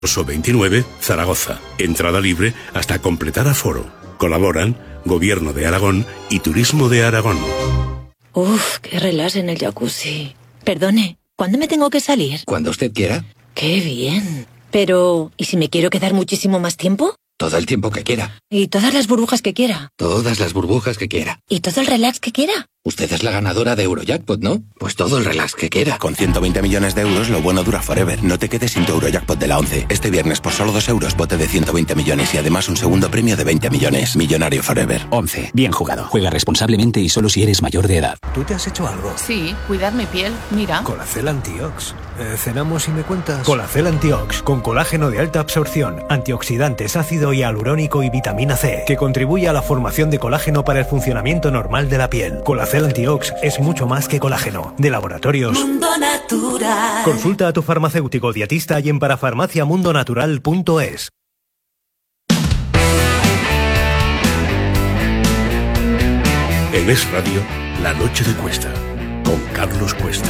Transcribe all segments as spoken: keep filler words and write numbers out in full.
veintinueve, Zaragoza. Entrada libre hasta completar aforo. Colaboran Gobierno de Aragón y Turismo de Aragón. Uf, qué relax en el jacuzzi. Perdone, ¿cuándo me tengo que salir? Cuando usted quiera. Qué bien. Pero, ¿y si me quiero quedar muchísimo más tiempo? Todo el tiempo que quiera. ¿Y todas las burbujas que quiera? Todas las burbujas que quiera. ¿Y todo el relax que quiera? Usted es la ganadora de Eurojackpot, ¿no? Pues todo el relax que quiera. Con ciento veinte millones de euros, lo bueno dura forever. No te quedes sin tu Eurojackpot de la once. Este viernes, por solo dos euros, bote de ciento veinte millones y además un segundo premio de veinte millones. Millonario forever. once. Bien jugado. Juega responsablemente y solo si eres mayor de edad. ¿Tú te has hecho algo? Sí, cuidar mi piel. Mira. Colacel Antiox. Eh, ¿Cenamos y me cuentas? Colacel Antiox, con colágeno de alta absorción, antioxidantes, ácido hialurónico y vitamina C, que contribuye a la formación de colágeno para el funcionamiento normal de la piel. Colacel Antiox es mucho más que colágeno. De Laboratorios Mundo Natural. Consulta a tu farmacéutico dietista y en parafarmacia mundo natural punto es. En Es Radio, La Noche de Cuesta, con Carlos Cuesta.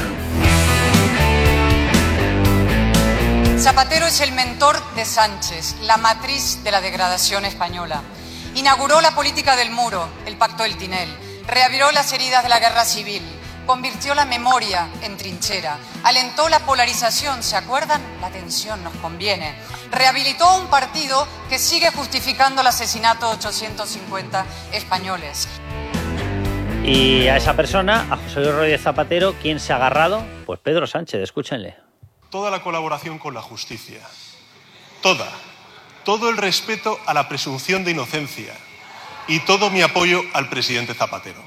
Zapatero es el mentor de Sánchez, la matriz de la degradación española. Inauguró la política del muro, el pacto del Tinel, reabrió las heridas de la guerra civil, convirtió la memoria en trinchera, alentó la polarización, ¿se acuerdan? La tensión nos conviene. Rehabilitó un partido que sigue justificando el asesinato de ochocientos cincuenta españoles. Y a esa persona, a José Luis Rodríguez Zapatero, ¿quién se ha agarrado? Pues Pedro Sánchez, escúchenle. Toda la colaboración con la justicia, toda, todo el respeto a la presunción de inocencia y todo mi apoyo al presidente Zapatero.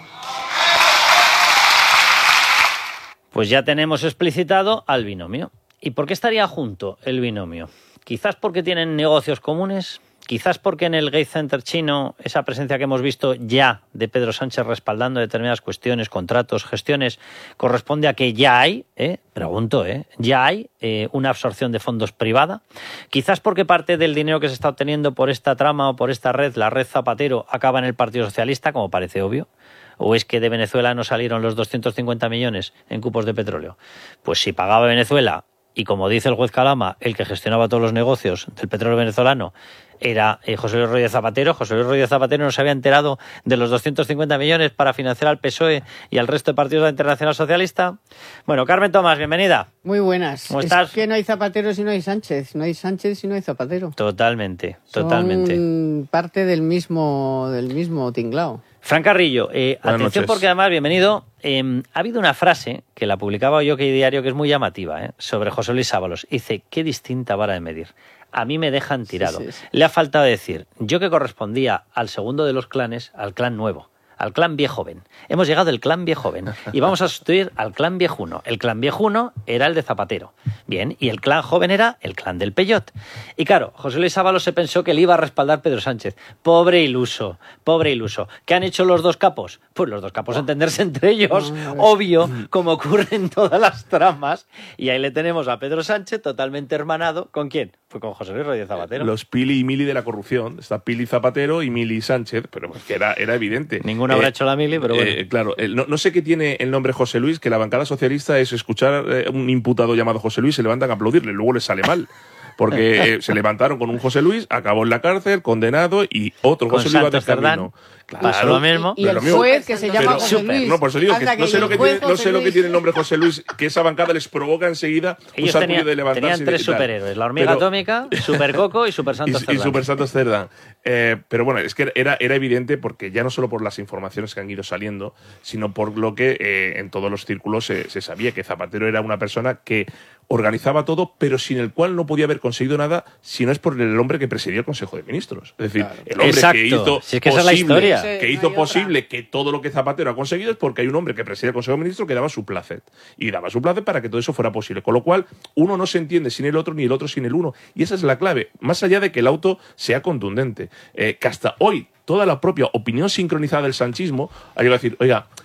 Pues ya tenemos explicitado al binomio. ¿Y por qué estaría junto el binomio? Quizás porque tienen negocios comunes, quizás porque en el Gate Center chino esa presencia que hemos visto ya de Pedro Sánchez respaldando determinadas cuestiones, contratos, gestiones, corresponde a que ya hay, ¿eh? pregunto, ¿eh? ya hay eh, una absorción de fondos privada. Quizás porque parte del dinero que se está obteniendo por esta trama o por esta red, la red Zapatero, acaba en el Partido Socialista, como parece obvio. ¿O es que de Venezuela no salieron los doscientos cincuenta millones en cupos de petróleo? Pues si pagaba Venezuela, y como dice el juez Calama, el que gestionaba todos los negocios del petróleo venezolano era eh, José Luis Rodríguez Zapatero, José Luis Rodríguez Zapatero no se había enterado de los doscientos cincuenta millones para financiar al P S O E y al resto de partidos de la Internacional Socialista. Bueno, Carmen Tomás, bienvenida. Muy buenas. ¿Cómo estás? Es que no hay Zapatero si no hay Sánchez, no hay Sánchez si no hay Zapatero. Totalmente, totalmente. Son parte del mismo, del mismo tinglao. Fran Carrillo, eh, atención noches. Porque además, bienvenido, eh, ha habido una frase que la publicaba yo que Diario que es muy llamativa, eh, sobre José Luis Ábalos. Dice, qué distinta vara de medir. A mí me dejan tirado. Sí, sí, sí. Le ha faltado decir, yo que correspondía al segundo de los clanes, al clan nuevo, al clan viejoven. Hemos llegado al clan viejoven y vamos a sustituir al clan viejuno. El clan viejuno era el de Zapatero. Bien, y el clan joven era el clan del Peyot. Y claro, José Luis Ábalos se pensó que le iba a respaldar Pedro Sánchez. Pobre iluso, pobre iluso. ¿Qué han hecho los dos capos? Pues los dos capos entenderse entre ellos, obvio, como ocurre en todas las tramas. Y ahí le tenemos a Pedro Sánchez totalmente hermanado. ¿Con quién? Pues con José Luis Rodríguez Zapatero. Los Pili y Mili de la corrupción. Está Pili Zapatero y Mili Sánchez, pero pues que era, era evidente. Ninguno habrá eh, hecho la Mili, pero bueno. Eh, claro, eh, no, no sé qué tiene el nombre José Luis, que la bancada socialista es escuchar eh, un imputado llamado José Luis, se levantan a aplaudirle, luego les sale mal. Porque eh, se levantaron con un José Luis, acabó en la cárcel, condenado, y otro con José Luis va de Cerdán, camino. Claro, pasó lo mismo. Y, y el juez que se llama pero, José Luis. No, por eso digo que, Anda, no sé, que lo que, tiene, no sé lo que tiene el nombre José Luis, que esa bancada les provoca enseguida un Ellos sarpullido tenían, de levantarse. Tenían tres y tal. superhéroes, la hormiga pero, atómica, Super Coco y Super Santos y, Cerdán. Y Super Santos Cerdán. Eh, pero bueno, es que era, era evidente porque ya no solo por las informaciones que han ido saliendo, sino por lo que eh, en todos los círculos se, se sabía que Zapatero era una persona que organizaba todo, pero sin el cual no podía haber conseguido nada si no es por el hombre que presidía el Consejo de Ministros. Es decir, claro. el hombre Exacto. que hizo si es que posible, esa es la historia. que hizo no posible otra. que todo lo que Zapatero ha conseguido es porque hay un hombre que presidía el Consejo de Ministros que daba su placet. Y daba su placet para que todo eso fuera posible. Con lo cual, uno no se entiende sin el otro, ni el otro sin el uno. Y esa es la clave. Más allá de que el auto sea contundente. Eh, que hasta hoy, toda la propia opinión sincronizada del sanchismo ha llegado a decir, oiga,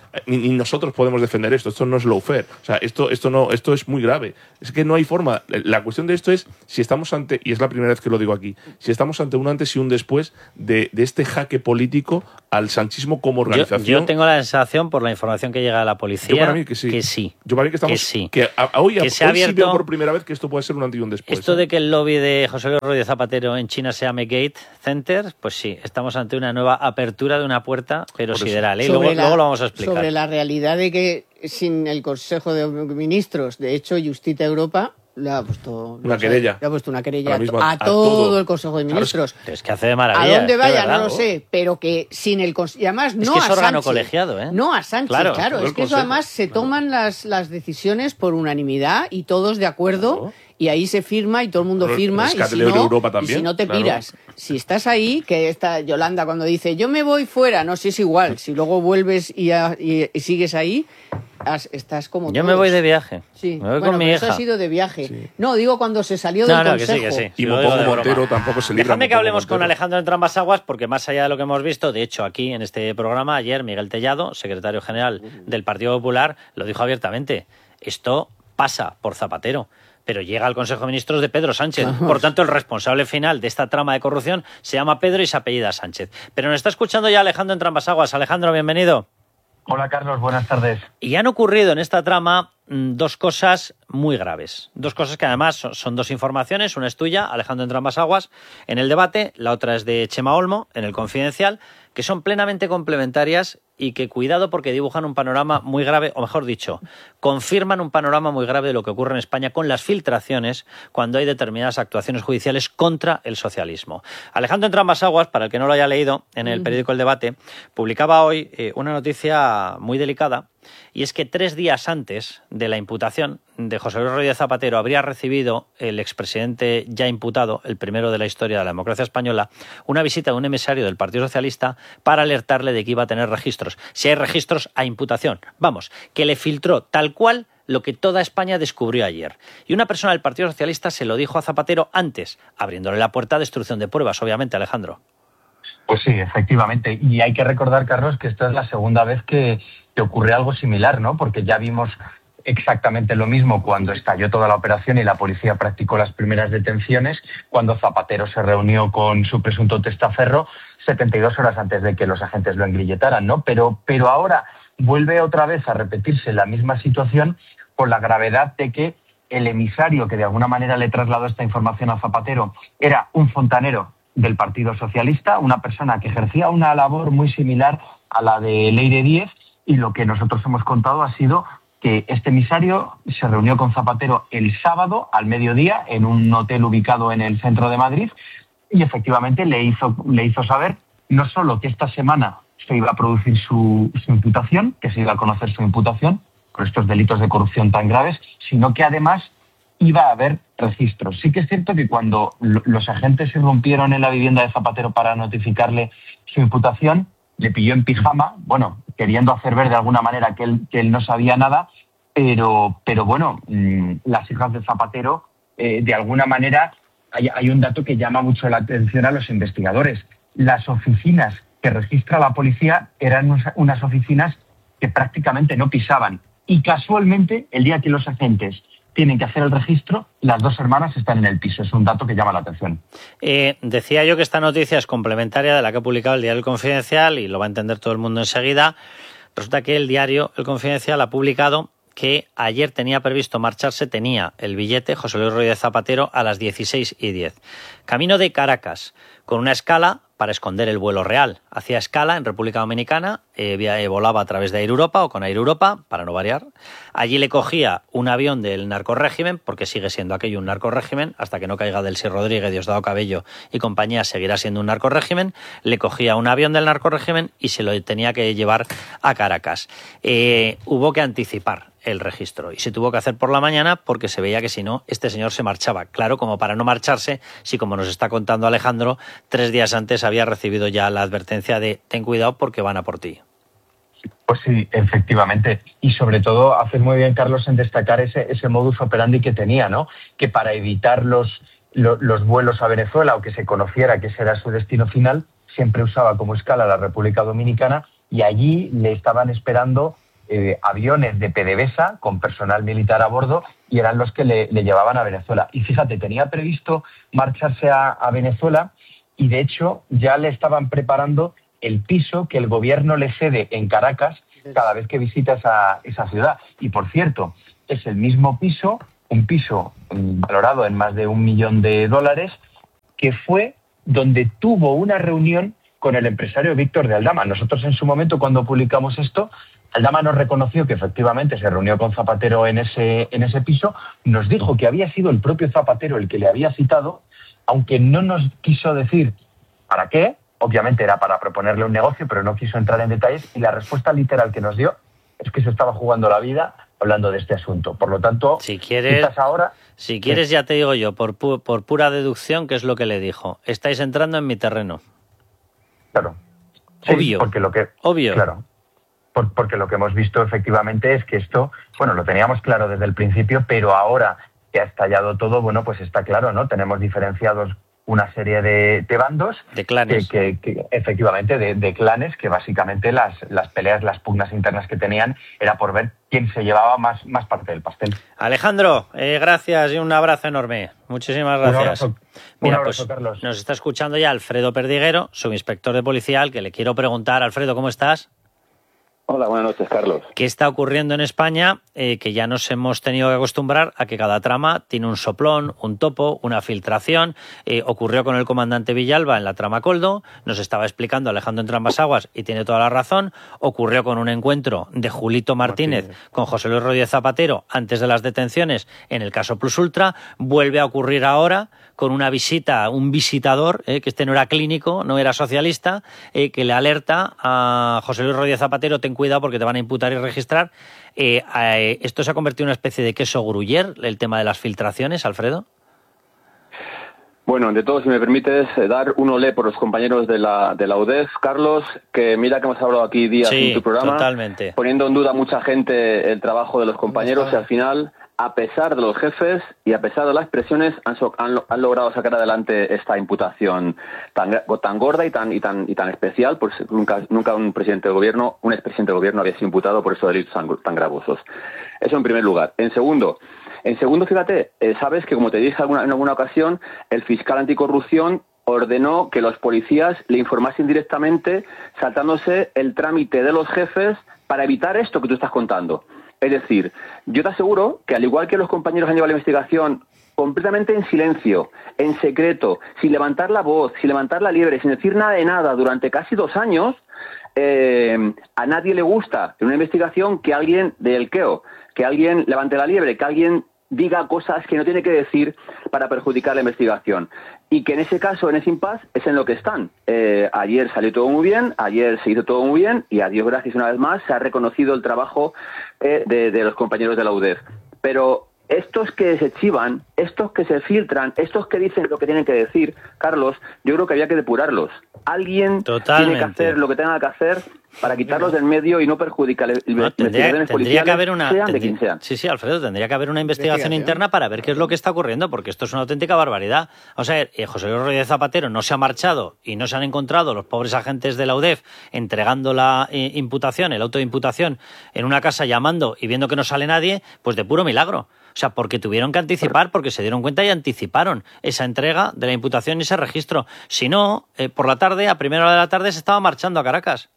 ni, ni nosotros podemos defender esto. Esto no es lawfare. O sea, esto, esto, no, esto es muy grave. Es que no hay forma. La cuestión de esto es si estamos ante, y es la primera vez que lo digo aquí, si estamos ante un antes y un después de, de este jaque político al sanchismo como organización. Yo, yo tengo la sensación, por la información que llega a la policía, yo para mí que sí. que sí. Yo para mí que estamos... Que sí. Que a, hoy, que hoy se ha abierto, sí veo por primera vez que esto puede ser un antes y un después. Esto ¿eh? de que el lobby de José Luis Rodríguez Zapatero en China se llame Gate Center, pues sí, estamos ante una nueva apertura de una puerta, pero sideral. ¿eh? Luego, la, luego lo vamos a explicar. Sobre la realidad de que sin el Consejo de Ministros, de hecho, Justita Europa le ha puesto una querella. Le ha puesto una querella mismo, a, a, todo a todo el Consejo de Ministros. Claro, es que hace de maravilla. A dónde vaya, verdad, no lo sé, pero que sin el y además no es que es a órgano Sánchez, colegiado, ¿eh? No a Sánchez, claro, claro, es que eso además se toman claro. las, las decisiones por unanimidad y todos de acuerdo. Claro. Y ahí se firma y todo el mundo Pero firma y si, no, Europa también, y si no te claro. piras. Si estás ahí, que está Yolanda cuando dice yo me voy fuera, no, si es igual. Si luego vuelves y, a, y, y sigues ahí, has, estás como Yo todos. me voy de viaje. Sí. Me voy bueno, con mi pero hija. Eso ha sido de viaje. Sí. No, digo cuando se salió no, del no, Consejo. Que sí, que sí. Y Mopoco Montero tampoco se libra. Déjame que hablemos Montero. con Alejandro entre ambas aguas, porque más allá de lo que hemos visto, de hecho aquí en este programa, ayer Miguel Tellado, secretario general del Partido Popular, lo dijo abiertamente. Esto pasa por Zapatero, pero llega al Consejo de Ministros de Pedro Sánchez. Por tanto, el responsable final de esta trama de corrupción se llama Pedro y se apellida Sánchez. Pero nos está escuchando ya Alejandro entre ambas aguas. Alejandro, bienvenido. Hola, Carlos, buenas tardes. Y han ocurrido en esta trama mmm, dos cosas muy graves. Dos cosas que además son, son dos informaciones. Una es tuya, Alejandro entre ambas aguas, en el debate. La otra es de Chema Olmo, en el Confidencial, que son plenamente complementarias y que, cuidado, porque dibujan un panorama muy grave, o mejor dicho, confirman un panorama muy grave de lo que ocurre en España con las filtraciones cuando hay determinadas actuaciones judiciales contra el socialismo. Alejandro entre ambas aguas, para el que no lo haya leído, en el periódico El Debate, publicaba hoy eh, una noticia muy delicada, y es que tres días antes de la imputación de José Luis Rodríguez Zapatero habría recibido el expresidente ya imputado, el primero de la historia de la democracia española, una visita de un emisario del Partido Socialista para alertarle de que iba a tener registros. Si hay registros, a imputación. Vamos, que le filtró tal cual lo que toda España descubrió ayer. Y una persona del Partido Socialista se lo dijo a Zapatero antes, abriéndole la puerta a destrucción de pruebas, obviamente, Alejandro. Pues sí, efectivamente. Y hay que recordar, Carlos, que esta es la segunda vez que, que ocurre algo similar, ¿no? Porque ya vimos exactamente lo mismo cuando estalló toda la operación y la policía practicó las primeras detenciones, cuando Zapatero se reunió con su presunto testaferro setenta y dos horas antes de que los agentes lo engrilletaran, ¿no? Pero, pero ahora vuelve otra vez a repetirse la misma situación con la gravedad de que el emisario que de alguna manera le trasladó esta información a Zapatero era un fontanero del Partido Socialista, una persona que ejercía una labor muy similar a la de Leire Díez, y lo que nosotros hemos contado ha sido que este emisario se reunió con Zapatero el sábado al mediodía en un hotel ubicado en el centro de Madrid y efectivamente le hizo, le hizo saber no solo que esta semana se iba a producir su, su imputación, que se iba a conocer su imputación por estos delitos de corrupción tan graves, sino que además iba a haber registros. Sí que es cierto que cuando los agentes irrumpieron en la vivienda de Zapatero para notificarle su imputación, le pilló en pijama, bueno, queriendo hacer ver de alguna manera que él, que él no sabía nada, pero, pero bueno, mmm, las hijas de Zapatero, eh, de alguna manera, hay, hay un dato que llama mucho la atención a los investigadores. Las oficinas que registra la policía eran unas oficinas que prácticamente no pisaban. Y casualmente, el día que los agentes tienen que hacer el registro, las dos hermanas están en el piso. Es un dato que llama la atención. Eh, decía yo que esta noticia es complementaria de la que ha publicado el diario El Confidencial y lo va a entender todo el mundo enseguida. Resulta que el diario El Confidencial ha publicado que ayer tenía previsto marcharse, tenía el billete José Luis Rodríguez Zapatero a las dieciséis y diez. Camino de Caracas, con una escala para esconder el vuelo real. Hacía escala en República Dominicana, eh, via, eh, volaba a través de Air Europa o con Air Europa, para no variar. Allí le cogía un avión del narcorrégimen, porque sigue siendo aquello un narcorrégimen, hasta que no caiga Delcy Rodríguez, Diosdado Cabello y compañía, seguirá siendo un narcorrégimen. Le cogía un avión del narcorrégimen y se lo tenía que llevar a Caracas. Eh, hubo que anticipar el registro y se tuvo que hacer por la mañana porque se veía que si no, este señor se marchaba. Claro, como para no marcharse, si como nos está contando Alejandro, tres días antes había recibido ya la advertencia de ten cuidado porque van a por ti. Pues sí, efectivamente. Y sobre todo, haces muy bien, Carlos, en destacar ese, ese modus operandi que tenía, ¿no? Que para evitar los, los, los vuelos a Venezuela o que se conociera que ese era su destino final, siempre usaba como escala la República Dominicana y allí le estaban esperando eh, aviones de PDVSA con personal militar a bordo y eran los que le, le llevaban a Venezuela. Y fíjate, tenía previsto marcharse a, a Venezuela y de hecho ya le estaban preparando el piso que el gobierno le cede en Caracas cada vez que visita esa, esa ciudad. Y por cierto, es el mismo piso, un piso valorado en más de un millón de dólares, que fue donde tuvo una reunión con el empresario Víctor de Aldama. Nosotros en su momento, cuando publicamos esto, Aldama nos reconoció que efectivamente se reunió con Zapatero en ese, en ese piso, nos dijo que había sido el propio Zapatero el que le había citado, aunque no nos quiso decir para qué. Obviamente era para proponerle un negocio, pero no quiso entrar en detalles, y la respuesta literal que nos dio es que se estaba jugando la vida hablando de este asunto. Por lo tanto, si quieres, quizás ahora... Si quieres, sí. Ya te digo yo, por, pu por pura deducción, ¿qué es lo que le dijo? Estáis entrando en mi terreno. Claro. Sí, obvio. Porque lo que, obvio. Claro. Por, porque lo que hemos visto efectivamente es que esto, bueno, lo teníamos claro desde el principio, pero ahora que ha estallado todo, bueno, pues está claro, ¿no? Tenemos diferenciados una serie de, de bandos, de clanes, que, que, que efectivamente de, de clanes, que básicamente las, las peleas, las pugnas internas que tenían era por ver quién se llevaba más, más parte del pastel. Alejandro, eh, gracias y un abrazo enorme. Muchísimas gracias. Un abrazo, Mira, un abrazo pues, Carlos. Nos está escuchando ya Alfredo Perdiguero, subinspector de policía, al que le quiero preguntar. Alfredo, ¿cómo estás? Hola, buenas noches, Carlos. ¿Qué está ocurriendo en España? Eh, que ya nos hemos tenido que acostumbrar a que cada trama tiene un soplón, un topo, una filtración. Eh, ocurrió con el comandante Villalba en la trama Coldo, nos estaba explicando Alejandro Entrambas-Aguas y tiene toda la razón. Ocurrió con un encuentro de Julito Martínez, Martínez con José Luis Rodríguez Zapatero antes de las detenciones en el caso Plus Ultra. Vuelve a ocurrir ahora con una visita, un visitador, eh, que este no era clínico, no era socialista, eh, que le alerta a José Luis Rodríguez Zapatero: ten cuidado porque te van a imputar y registrar. Eh, eh, ¿Esto se ha convertido en una especie de queso gruyer, el tema de las filtraciones, Alfredo? Bueno, ante todo, si me permites, eh, dar un olé por los compañeros de la, de la U D E F, Carlos, que mira que hemos hablado aquí días sí, en tu programa, totalmente, poniendo en duda a mucha gente el trabajo de los compañeros, y al final, a pesar de los jefes y a pesar de las presiones, han, so, han, han logrado sacar adelante esta imputación tan, tan gorda y tan, y tan, y tan especial, pues nunca, nunca un presidente de gobierno, un expresidente de gobierno había sido imputado por estos delitos tan, tan gravosos. Eso en primer lugar. En segundo, en segundo, fíjate, eh, sabes que, como te dije alguna, en alguna ocasión, el fiscal anticorrupción ordenó que los policías le informasen directamente, saltándose el trámite de los jefes, para evitar esto que tú estás contando. Es decir, yo te aseguro que, al igual que los compañeros han llevado la investigación completamente en silencio, en secreto, sin levantar la voz, sin levantar la liebre, sin decir nada de nada durante casi dos años, eh, a nadie le gusta en una investigación que alguien dé el queo, que alguien levante la liebre, que alguien diga cosas que no tiene que decir para perjudicar la investigación. Y que en ese caso, en ese impasse, es en lo que están. Eh, ayer salió todo muy bien, ayer se hizo todo muy bien, y a Dios gracias una vez más se ha reconocido el trabajo eh, de, de los compañeros de la U D E F. Pero estos que se chivan, estos que se filtran, estos que dicen lo que tienen que decir, Carlos, yo creo que había que depurarlos. Alguien Totalmente. tiene que hacer lo que tenga que hacer para quitarlos del medio y no perjudicar el no, tendría, tendría que haber una sean de tendría, quien sean. Sí, sí, Alfredo, tendría que haber una investigación interna para ver qué es lo que está ocurriendo, porque esto es una auténtica barbaridad. O sea, eh, José Luis Rodríguez Zapatero no se ha marchado y no se han encontrado los pobres agentes de la U D E F entregando la eh, imputación, el auto de imputación, en una casa, llamando y viendo que no sale nadie, pues de puro milagro. O sea, porque tuvieron que anticipar, porque se dieron cuenta y anticiparon esa entrega de la imputación y ese registro. Si no, eh, por la tarde, a primera hora de la tarde, se estaba marchando a Caracas.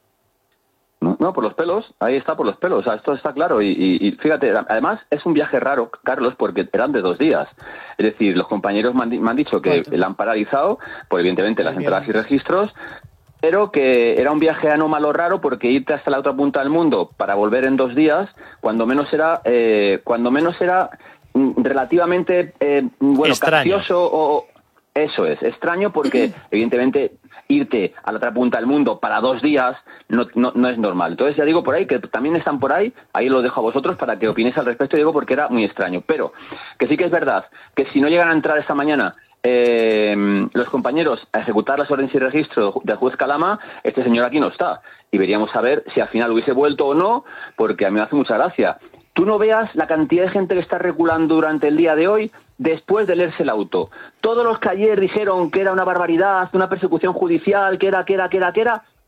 No, no, por los pelos, ahí está, por los pelos, o sea, esto está claro. Y, y, y fíjate, además es un viaje raro, Carlos, porque eran de dos días. Es decir, los compañeros me han, me han dicho que la han paralizado, pues evidentemente las entradas y registros, pero que era un viaje anómalo raro, porque irte hasta la otra punta del mundo para volver en dos días, cuando menos era, eh, cuando menos era relativamente, eh, bueno, capcioso o... Eso es, extraño, porque evidentemente irte a la otra punta del mundo para dos días no, no, no es normal. Entonces ya digo por ahí, que también están por ahí, ahí lo dejo a vosotros para que opinéis al respecto, digo, porque era muy extraño. Pero que sí que es verdad que si no llegan a entrar esta mañana eh, los compañeros a ejecutar las órdenes y registro del juez Calama, este señor aquí no está. Y veríamos a ver si al final hubiese vuelto o no, porque a mí me hace mucha gracia. Tú no veas la cantidad de gente que está reculando durante el día de hoy después de leerse el auto. Todos los que ayer dijeron que era una barbaridad, una persecución judicial, que era, que era, que era, que era,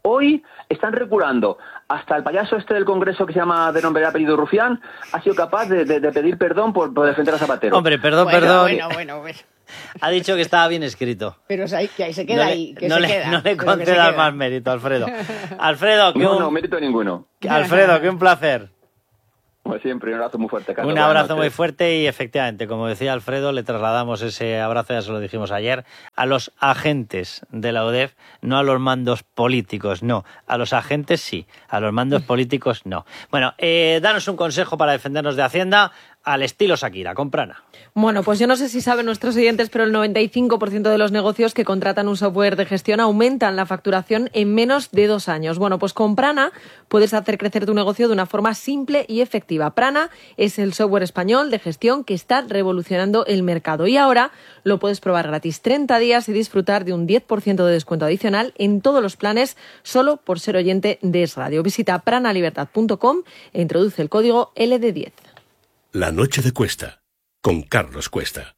hoy están reculando. Hasta el payaso este del Congreso que se llama de nombre y apellido Rufián ha sido capaz de, de, de pedir perdón por, por defender a Zapatero. Hombre, perdón, Bueno, perdón. bueno, bueno, bueno. Ha dicho que estaba bien escrito. Pero es ahí, que ahí se queda no ahí. le, Que no se le, queda, no le pero que se concedas queda. más mérito, Alfredo. Alfredo, que No, un, no, mérito ninguno. Alfredo, que un placer. Como siempre, un abrazo muy fuerte, Carlos. Un Buenas abrazo noches. muy fuerte y efectivamente, como decía Alfredo, le trasladamos ese abrazo, ya se lo dijimos ayer, a los agentes de la U D E F, no a los mandos políticos, no. A los agentes sí, a los mandos políticos no. Bueno, eh, danos un consejo para defendernos de Hacienda al estilo Shakira, con Prana. Bueno, pues yo no sé si saben nuestros oyentes, pero el noventa y cinco por ciento de los negocios que contratan un software de gestión aumentan la facturación en menos de dos años. Bueno, pues con Prana puedes hacer crecer tu negocio de una forma simple y efectiva. Prana es el software español de gestión que está revolucionando el mercado y ahora lo puedes probar gratis treinta días y disfrutar de un diez por ciento de descuento adicional en todos los planes solo por ser oyente de Es Radio. Visita pranalibertad punto com e introduce el código L D diez. La noche de Cuesta, con Carlos Cuesta.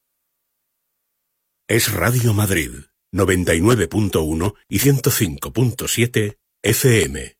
Es Radio Madrid, noventa y nueve punto uno y ciento cinco punto siete F M.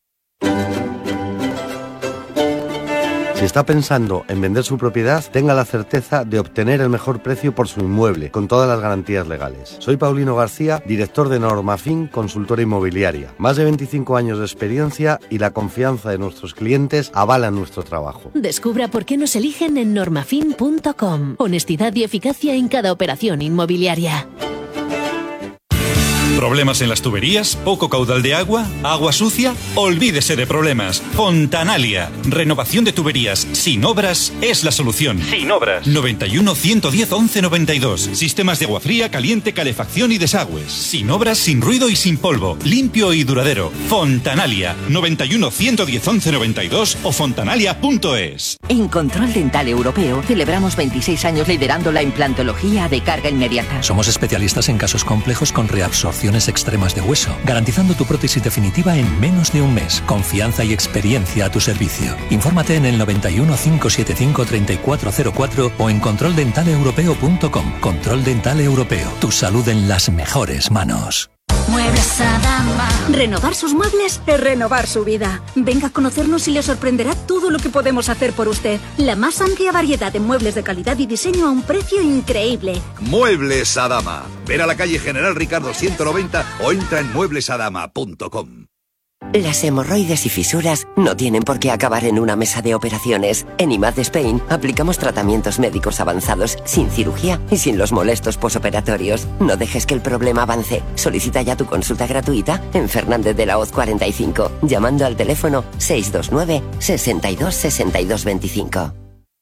Si está pensando en vender su propiedad, tenga la certeza de obtener el mejor precio por su inmueble, con todas las garantías legales. Soy Paulino García, director de Normafin, consultora inmobiliaria. Más de veinticinco años de experiencia y la confianza de nuestros clientes avalan nuestro trabajo. Descubra por qué nos eligen en normafin punto com. Honestidad y eficacia en cada operación inmobiliaria. ¿Problemas en las tuberías? ¿Poco caudal de agua? ¿Agua sucia? Olvídese de problemas. Fontanalia. Renovación de tuberías sin obras es la solución. Sin obras. noventa y uno, ciento diez, once noventa y dos. Sistemas de agua fría, caliente, calefacción y desagües. Sin obras, sin ruido y sin polvo. Limpio y duradero. Fontanalia. noventa y uno, ciento diez, once noventa y dos o fontanalia punto es. En Control Dental Europeo celebramos veintiséis años liderando la implantología de carga inmediata. Somos especialistas en casos complejos con reabsorción extremas de hueso, garantizando tu prótesis definitiva en menos de un mes. Confianza y experiencia a tu servicio. Infórmate en el noventa y uno, cinco setenta y cinco, treinta y cuatro cero cuatro o en control dental europeo punto com. Control Dental Europeo. Tu salud en las mejores manos. Muebles Adama. Renovar sus muebles es renovar su vida. Venga a conocernos y le sorprenderá todo lo que podemos hacer por usted. La más amplia variedad de muebles de calidad y diseño a un precio increíble. Muebles Adama. Ven a la calle General Ricardo ciento noventa o entra en muebles adama punto com. Las hemorroides y fisuras no tienen por qué acabar en una mesa de operaciones. En I M A D Spain aplicamos tratamientos médicos avanzados sin cirugía y sin los molestos posoperatorios. No dejes que el problema avance. Solicita ya tu consulta gratuita en Fernández de la Hoz cuarenta y cinco, llamando al teléfono seis dos nueve, sesenta y dos, sesenta y dos veinticinco.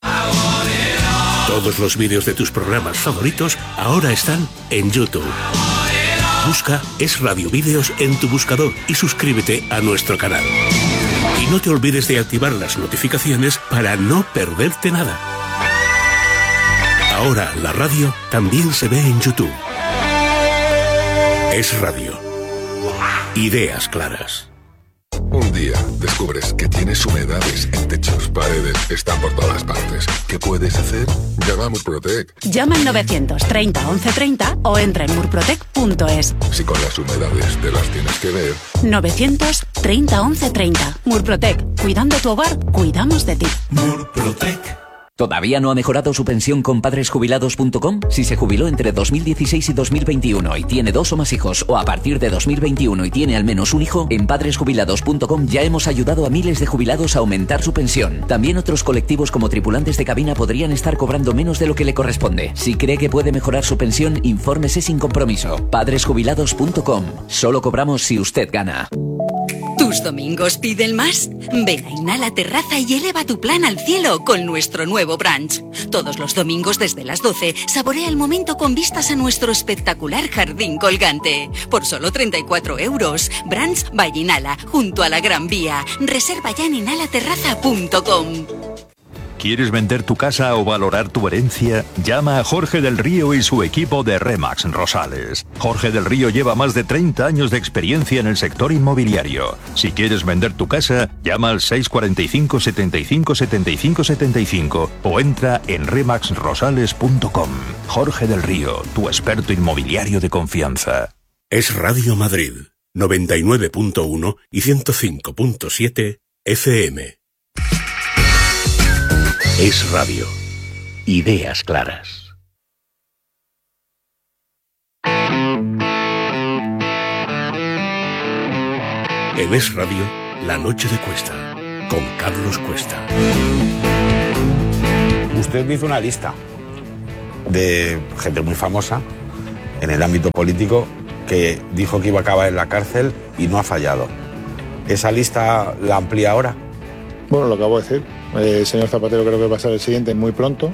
Todos los vídeos de tus programas favoritos ahora están en YouTube. Busca Es Radio Vídeos en tu buscador y suscríbete a nuestro canal. Y no te olvides de activar las notificaciones para no perderte nada. Ahora la radio también se ve en YouTube. Es Radio. Ideas claras. Un día descubres que tienes humedades en techos, paredes, están por todas partes. ¿Qué puedes hacer? Llama a Murprotec. Llama al novecientos treinta, once treinta o entra en murprotec punto es. Si con las humedades te las tienes que ver. novecientos treinta, once treinta. Murprotec. Cuidando tu hogar, cuidamos de ti. Murprotec. ¿Todavía no ha mejorado su pensión con padres jubilados punto com? Si se jubiló entre dos mil dieciséis y dos mil veintiuno y tiene dos o más hijos, o a partir de dos mil veintiuno y tiene al menos un hijo, en padres jubilados punto com ya hemos ayudado a miles de jubilados a aumentar su pensión. También otros colectivos como tripulantes de cabina podrían estar cobrando menos de lo que le corresponde. Si cree que puede mejorar su pensión, infórmese sin compromiso. padres jubilados punto com. Solo cobramos si usted gana. ¿Tus domingos piden más? Ven a Inhala Terraza y eleva tu plan al cielo con nuestro nuevo brunch. Todos los domingos desde las doce, saborea el momento con vistas a nuestro espectacular jardín colgante. Por solo treinta y cuatro euros. Brunch by Inhala, junto a la Gran Vía. Reserva ya en inhala terraza punto com. ¿Quieres vender tu casa o valorar tu herencia? Llama a Jorge del Río y su equipo de Remax Rosales. Jorge del Río lleva más de treinta años de experiencia en el sector inmobiliario. Si quieres vender tu casa, llama al seis cuatro cinco, setenta y cinco, setenta y cinco, setenta y cinco o entra en remax rosales punto com. Jorge del Río, tu experto inmobiliario de confianza. Es Radio Madrid, noventa y nueve punto uno y ciento cinco punto siete F M. Es Radio. Ideas claras. En Es Radio, La Noche de Cuesta, con Carlos Cuesta. Usted me hizo una lista de gente muy famosa en el ámbito político que dijo que iba a acabar en la cárcel y no ha fallado. ¿Esa lista la amplía ahora? Bueno, lo acabo de decir. El señor Zapatero creo que va a ser el siguiente muy pronto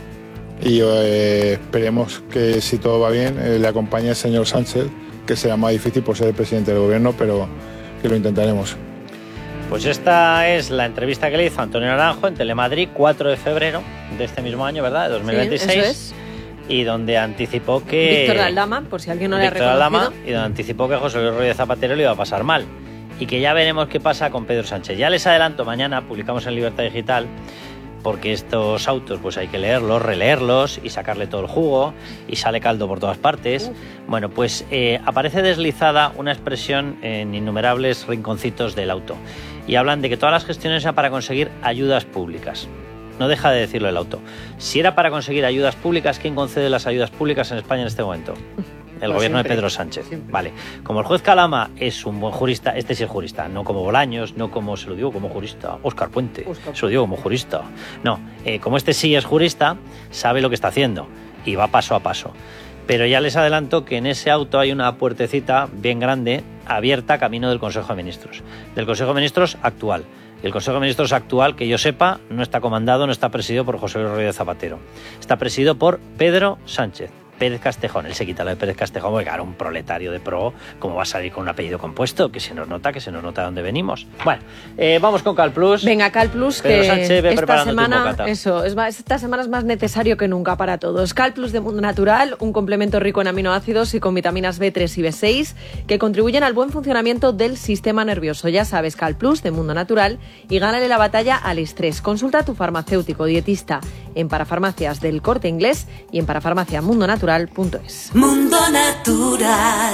y eh, esperemos que, si todo va bien, eh, le acompañe el señor Sánchez, que será más difícil por ser el presidente del gobierno, pero que lo intentaremos. Pues esta es la entrevista que le hizo Antonio Naranjo en Telemadrid, cuatro de febrero de este mismo año, ¿verdad? De dos mil veintiséis. Sí, eso es. Y donde anticipó que... Víctor Aldama, por si alguien no le ha reconocido. Aldama, y donde anticipó que José Luis Rodríguez Zapatero le iba a pasar mal. Y que ya veremos qué pasa con Pedro Sánchez. Ya les adelanto, mañana publicamos en Libertad Digital, porque estos autos pues hay que leerlos, releerlos y sacarle todo el jugo, y sale caldo por todas partes. Uh. Bueno, pues eh, aparece deslizada una expresión en innumerables rinconcitos del auto. Y hablan de que todas las gestiones eran para conseguir ayudas públicas. No deja de decirlo el auto. Si era para conseguir ayudas públicas, ¿quién concede las ayudas públicas en España en este momento? El pues gobierno siempre, de Pedro Sánchez. Siempre. Vale. Como el juez Calama es un buen jurista, este sí es jurista, no como Bolaños, no como, se lo digo como jurista, Óscar Puente, Oscar. se lo digo como jurista. No, eh, como este sí es jurista, sabe lo que está haciendo y va paso a paso. Pero ya les adelanto que en ese auto hay una puertecita bien grande, abierta, camino del Consejo de Ministros. Del Consejo de Ministros actual. Y el Consejo de Ministros actual, que yo sepa, no está comandado, no está presidido por José Luis Rodríguez Zapatero. Está presidido por Pedro Sánchez. Pérez Castejón, él se quita lo de Pérez Castejón, porque claro, un proletario de pro, ¿cómo va a salir con un apellido compuesto? Que se nos nota, que se nos nota de dónde venimos. Bueno, eh, vamos con CalPlus. Venga, CalPlus, Pedro que Sánchez, ve esta semana, eso, es más, esta semana es más necesario que nunca para todos. CalPlus de Mundo Natural, un complemento rico en aminoácidos y con vitaminas B tres y B seis que contribuyen al buen funcionamiento del sistema nervioso. Ya sabes, CalPlus de Mundo Natural, y gánale la batalla al estrés. Consulta a tu farmacéutico dietista en Parafarmacias del Corte Inglés y en parafarmacia mundo natural punto es. Mundo Natural.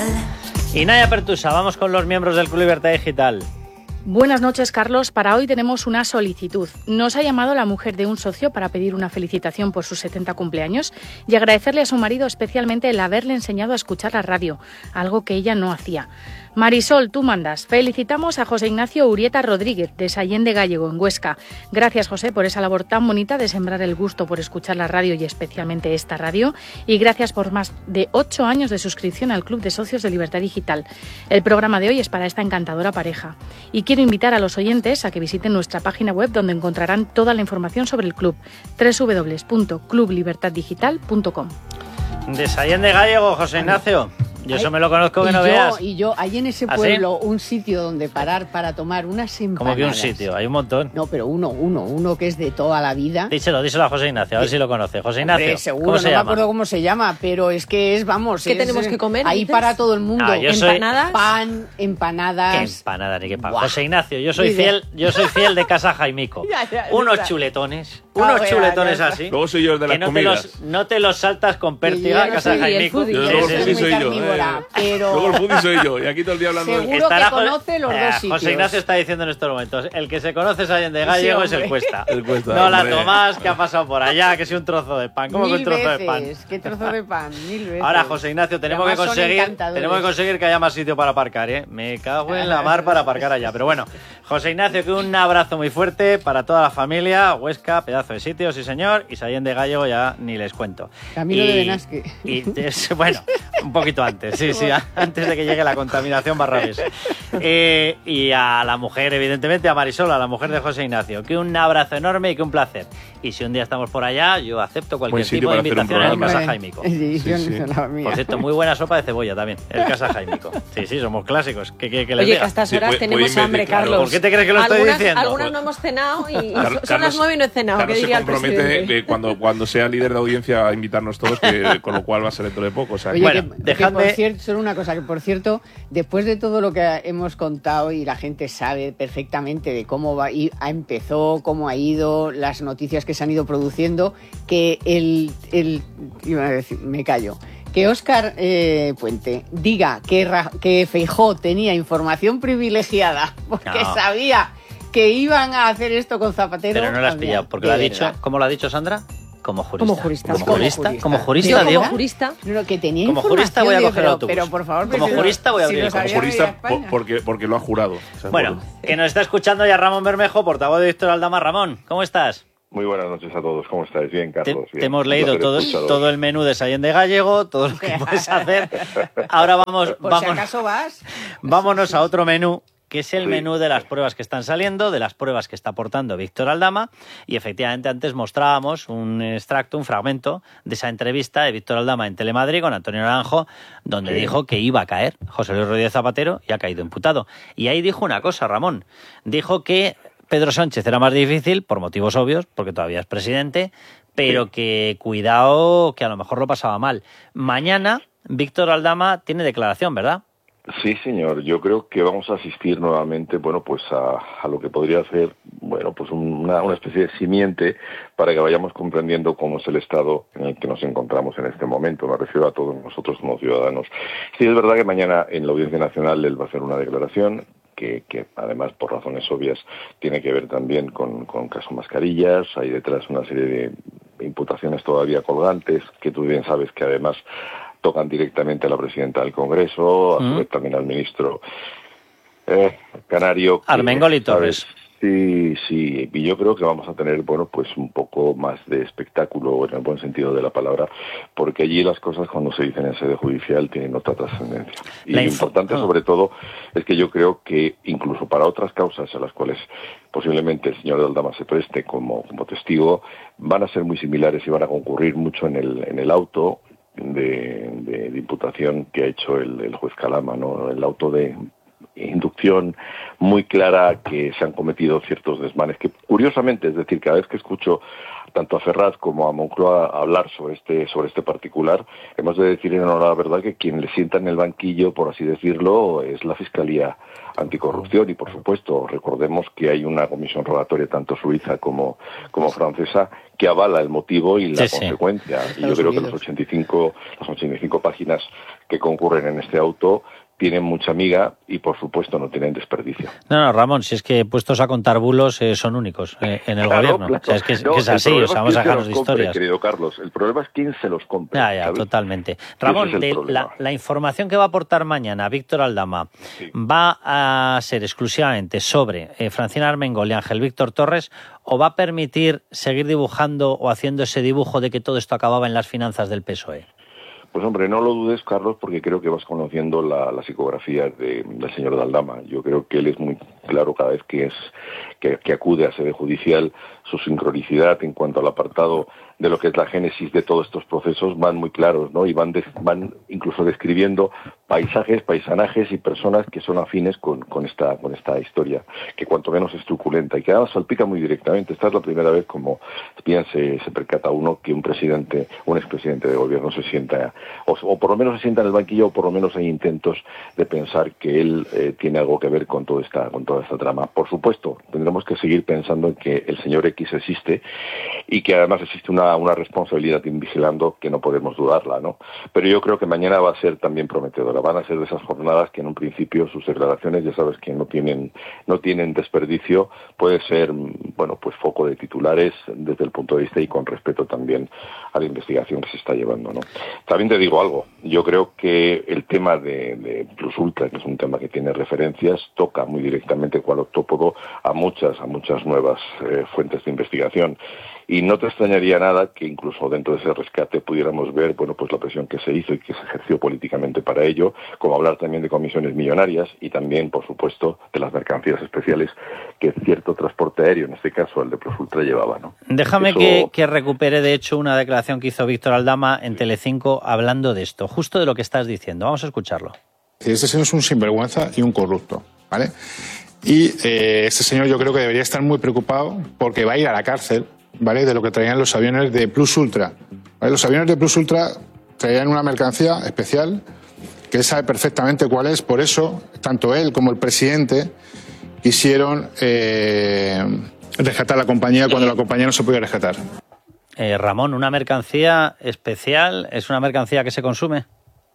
Y Naya Pertusa, vamos con los miembros del Club Libertad Digital. Buenas noches, Carlos. Para hoy tenemos una solicitud. Nos ha llamado la mujer de un socio para pedir una felicitación por sus setenta cumpleaños y agradecerle a su marido especialmente el haberle enseñado a escuchar la radio, algo que ella no hacía. Marisol, tú mandas. Felicitamos a José Ignacio Urieta Rodríguez, de Sallén de Gállego, en Huesca. Gracias, José, por esa labor tan bonita de sembrar el gusto por escuchar la radio y especialmente esta radio. Y gracias por más de ocho años de suscripción al Club de Socios de Libertad Digital. El programa de hoy es para esta encantadora pareja. Y quiero invitar a los oyentes a que visiten nuestra página web, donde encontrarán toda la información sobre el club, doble u doble u doble u punto club libertad digital punto com. De Sallén de Gállego, José Ignacio. Yo eso me lo conozco que no yo, veas. Y yo, hay en ese pueblo ¿Ah, sí? un sitio donde parar para tomar unas empanadas. ¿Cómo que un sitio? Hay un montón. No, pero uno, uno, uno que es de toda la vida. Díselo, díselo a José Ignacio, a ver si lo conoce. José Ignacio, Hombre, seguro, ¿cómo se no llama? me acuerdo cómo se llama, pero es que es, vamos... ¿Qué es, tenemos que comer? Ahí dices? para todo el mundo. Ah, yo soy... ¿Empanadas? Pan, empanadas... ¿Qué empanadas ni qué pan? José Ignacio, yo soy fiel, yo soy fiel de Casa Jaimico. ya, ya, unos ya. chuletones, unos ah, chulletones ya, ya. así. Luego soy yo el de las no comidas. Te los, no te los saltas con pértiga, Casa Jaimico. Yo luego el foodie soy yo. Luego el foodie soy yo. Y aquí todo el día hablando Seguro de... Seguro que conoce los eh, dos sitios. José Ignacio está diciendo en estos momentos, el que se conoce Sallén de Gállego sí, es el Cuesta. El Cuesta, no hombre. La Tomás, que ha pasado por allá, que es un trozo de pan. ¿Cómo Mil que un trozo veces. de pan? ¿Qué trozo de pan? Mil veces. Ahora, José Ignacio, tenemos que conseguir tenemos que conseguir que haya más sitio para aparcar, ¿eh? Me cago en la mar para aparcar allá. Pero bueno, José Ignacio, que un abrazo muy fuerte para toda la familia. Huesca, pedazo de sitio, sí señor. Y Sallén de Gállego ya ni les cuento. Camino y, de Benasque. Y, bueno, un poquito antes, sí, sí, antes de que llegue la contaminación barrabés. Eh, y a la mujer, evidentemente, a Marisol, a la mujer de José Ignacio, que un abrazo enorme y que un placer. Y si un día estamos por allá, yo acepto cualquier tipo de invitación en el Casa Jaimico. Sí, sí, sí. Por cierto, muy buena sopa de cebolla también, el Casa Jaimico. Sí, sí, somos clásicos. ¿Qué, qué, qué les Oye, diga? que a estas horas sí, tenemos puede, hambre, claro. Carlos. ¿Por qué te crees que lo estoy algunas, diciendo? Algunas no hemos cenado y Carlos, son las nueve y no he cenado. Carlos ¿Qué diría se compromete el presidente? cuando, cuando sea líder de audiencia a invitarnos todos, que, con lo cual va a ser dentro de poco. O sea, Oye, bueno, que, dejadme... que por cierto, solo una cosa, que por cierto, después de todo lo que hemos contado y la gente sabe perfectamente de cómo va, y empezó, cómo ha ido, las noticias que se han ido produciendo, que el, el iba a decir, me callo, que Óscar eh, Puente diga que, que Feijóo tenía información privilegiada porque no. sabía que iban a hacer esto con Zapatero. Pero no lo has pillado, porque lo ha dicho, ¿cómo lo ha dicho Sandra? Como jurista. Como jurista. Como jurista. Como jurista, como Diego. jurista. No, que tenía como jurista voy a coger pero, el autobús. Pero por favor, como pero jurista voy a abrir. Si como jurista porque, porque lo ha jurado. O sea, bueno, por... que nos está escuchando ya Ramón Bermejo, portavoz de Víctor Aldama. Ramón, ¿cómo estás? Muy buenas noches a todos. ¿Cómo estáis? Bien, Carlos. Te, bien. te hemos leído todo, todo el menú de Sallén de Gallego, todo lo que puedes hacer. Ahora vamos, por vamos, si acaso vas. Vámonos a otro menú, que es el Sí. menú de las pruebas que están saliendo, de las pruebas que está aportando Víctor Aldama. Y efectivamente antes mostrábamos un extracto, un fragmento de esa entrevista de Víctor Aldama en Telemadrid con Antonio Naranjo, donde sí. dijo que iba a caer José Luis Rodríguez Zapatero y ha caído imputado. Y ahí dijo una cosa, Ramón. Dijo que Pedro Sánchez era más difícil, por motivos obvios, porque todavía es presidente, pero sí. que cuidado, que a lo mejor lo pasaba mal. Mañana Víctor Aldama tiene declaración, ¿verdad? Sí, señor. Yo creo que vamos a asistir nuevamente, bueno, pues a, a lo que podría ser, bueno, pues una, una especie de simiente para que vayamos comprendiendo cómo es el estado en el que nos encontramos en este momento. Me refiero a todos nosotros como ciudadanos. Sí, es verdad que mañana en la Audiencia Nacional él va a hacer una declaración que, que además, por razones obvias, tiene que ver también con, con caso Mascarillas. Hay detrás una serie de imputaciones todavía colgantes, que tú bien sabes que además tocan directamente a la presidenta del Congreso, a su vez también al ministro eh, canario. Que, Armengol y Torres. ¿sabes? Sí, sí, y yo creo que vamos a tener, bueno, pues un poco más de espectáculo en el buen sentido de la palabra, porque allí las cosas cuando se dicen en sede judicial tienen otra trascendencia. Y lo importante sobre todo es que yo creo que incluso para otras causas a las cuales posiblemente el señor Aldama se preste como, como testigo, van a ser muy similares y van a concurrir mucho en el, en el auto de, de, de imputación que ha hecho el, el juez Calama, ¿no? El auto de inducción muy clara que se han cometido ciertos desmanes, que curiosamente, es decir, cada vez que escucho tanto a Ferraz como a Moncloa hablar sobre este sobre este particular, hemos de decir en honor a la verdad que quien le sienta en el banquillo, por así decirlo, es la Fiscalía Anticorrupción y, por supuesto, recordemos que hay una comisión rogatoria tanto suiza como, como francesa que avala el motivo y la sí, consecuencia. Sí. Y yo creo que los ochenta y cinco, las ochenta y cinco páginas que concurren en este auto tienen mucha miga y, por supuesto, no tienen desperdicio. No, no, Ramón, si es que puestos a contar bulos eh, son únicos eh, en el claro, gobierno. Claro. O sea, es que, no, que es así, o sea, vamos a dejarnos de historias. Compre, querido Carlos, el problema es quién se los compra. Ya, ya, ¿sabes? totalmente. Ramón, de la, la información que va a aportar mañana Víctor Aldama sí. va a ser exclusivamente sobre eh, Francina Armengol y Ángel Víctor Torres, o va a permitir seguir dibujando o haciendo ese dibujo de que todo esto acababa en las finanzas del P S O E. Pues hombre, no lo dudes, Carlos, porque creo que vas conociendo la, la psicografía de, del señor Aldama. Yo creo que él es muy claro cada vez que es que, que acude a sede judicial, su sincronicidad en cuanto al apartado de lo que es la génesis de todos estos procesos van muy claros, ¿no? Y van, des, van incluso describiendo paisajes, paisanajes y personas que son afines con, con esta con esta historia, que cuanto menos es truculenta y que además salpica muy directamente. Esta es la primera vez, como bien se, se percata uno, que un presidente, un expresidente de gobierno se sienta, o, o por lo menos se sienta en el banquillo, o por lo menos hay intentos de pensar que él eh, tiene algo que ver con toda esta con toda esta trama. Por supuesto, tendremos que seguir pensando en que el señor X existe y que además existe una, una responsabilidad vigilando que no podemos dudarla, ¿no? Pero yo creo que mañana va a ser también prometedora. Van a ser de esas jornadas que en un principio sus declaraciones, ya sabes que no tienen no tienen desperdicio, puede ser, bueno, pues foco de titulares desde el punto de vista y con respeto también a la investigación que se está llevando, ¿no? También te digo algo, yo creo que el tema de, de Plus Ultra, que es un tema que tiene referencias, toca muy directamente cual octópodo a muchas, a muchas nuevas eh, fuentes de investigación. Y no te extrañaría nada que incluso dentro de ese rescate pudiéramos ver, bueno, pues la presión que se hizo y que se ejerció políticamente para ello, como hablar también de comisiones millonarias y también, por supuesto, de las mercancías especiales que cierto transporte aéreo, en este caso el de Plus Ultra, llevaba, ¿no? Déjame Eso... que, que recupere, de hecho, una declaración que hizo Víctor Aldama en Telecinco hablando de esto, justo de lo que estás diciendo. Vamos a escucharlo. Este señor es un sinvergüenza y un corrupto, ¿vale? Y eh, este señor yo creo que debería estar muy preocupado porque va a ir a la cárcel, ¿vale? De lo que traían los aviones de Plus Ultra, ¿vale? Los aviones de Plus Ultra traían una mercancía especial que él sabe perfectamente cuál es. Por eso, tanto él como el presidente quisieron eh, rescatar la compañía cuando la compañía no se podía rescatar. Eh, Ramón, ¿una mercancía especial es una mercancía que se consume?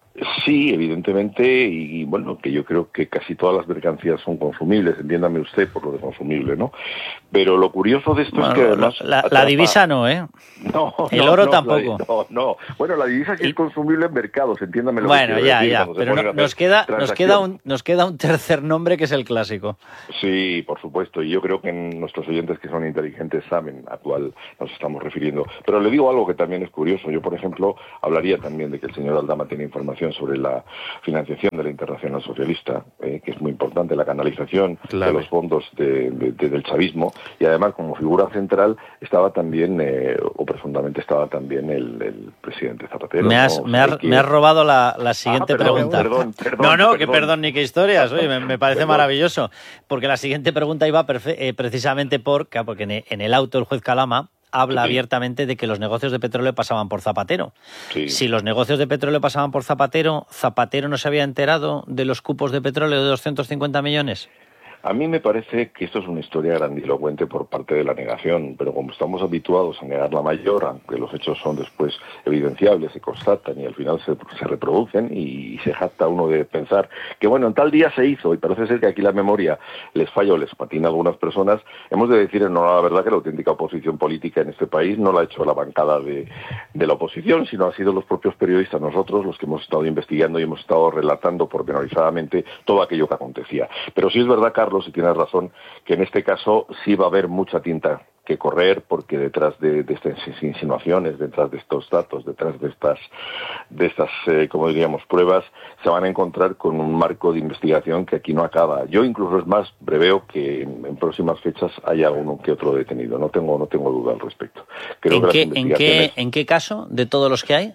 Sí, evidentemente, y, y bueno, que yo creo que casi todas las mercancías son consumibles, entiéndame usted por lo de consumible, ¿no? Pero lo curioso de esto bueno, es que además... La, la divisa no, ¿eh? No, El no, oro no, tampoco. La, no, no. Bueno, la divisa sí y... es consumible en mercados, entiéndame lo bueno, que quiero ya, decir. ya, pero no, nos, queda, nos, queda un, nos queda un tercer nombre que es el clásico. Sí, por supuesto, y yo creo que nuestros oyentes que son inteligentes saben a cuál nos estamos refiriendo. Pero le digo algo que también es curioso. Yo, por ejemplo, hablaría también de que el señor Aldama tiene información sobre la financiación de la Internacional Socialista, eh, que es muy importante, la canalización claro. de los fondos de, de, de, del chavismo, y además como figura central estaba también, eh, o profundamente estaba también el, el presidente Zapatero. Me has, ¿no? me has, que... me has robado la, la siguiente ah, perdón, pregunta. Perdón, perdón, no, no, perdón. que perdón, ni qué historias, oye, me, me parece perdón. maravilloso, porque la siguiente pregunta iba eh, precisamente por, porque en, en el auto el juez Calama habla sí. abiertamente de que los negocios de petróleo pasaban por Zapatero. Sí. Si los negocios de petróleo pasaban por Zapatero, ¿Zapatero no se había enterado de los cupos de petróleo de doscientos cincuenta millones? A mí me parece que esto es una historia grandilocuente por parte de la negación, pero como estamos habituados a negar la mayor, aunque los hechos son después evidenciables, se constatan y al final se, se reproducen y se jacta uno de pensar que bueno, en tal día se hizo y parece ser que aquí la memoria les falla o les patina a algunas personas, hemos de decir en honor a la verdad que la auténtica oposición política en este país no la ha hecho la bancada de, de la oposición, sino han sido los propios periodistas, nosotros, los que hemos estado investigando y hemos estado relatando pormenorizadamente todo aquello que acontecía. Pero sí es verdad, Carlos, y tienes razón, que en este caso sí va a haber mucha tinta que correr, porque detrás de, de estas insinuaciones, detrás de estos datos, detrás de estas, de estas eh, como diríamos, pruebas, se van a encontrar con un marco de investigación que aquí no acaba. Yo incluso, es más, preveo que en, en próximas fechas haya uno que otro detenido. No tengo, no tengo duda al respecto. Creo ¿En, que qué, las ¿en, qué, ¿En qué caso de todos los que hay?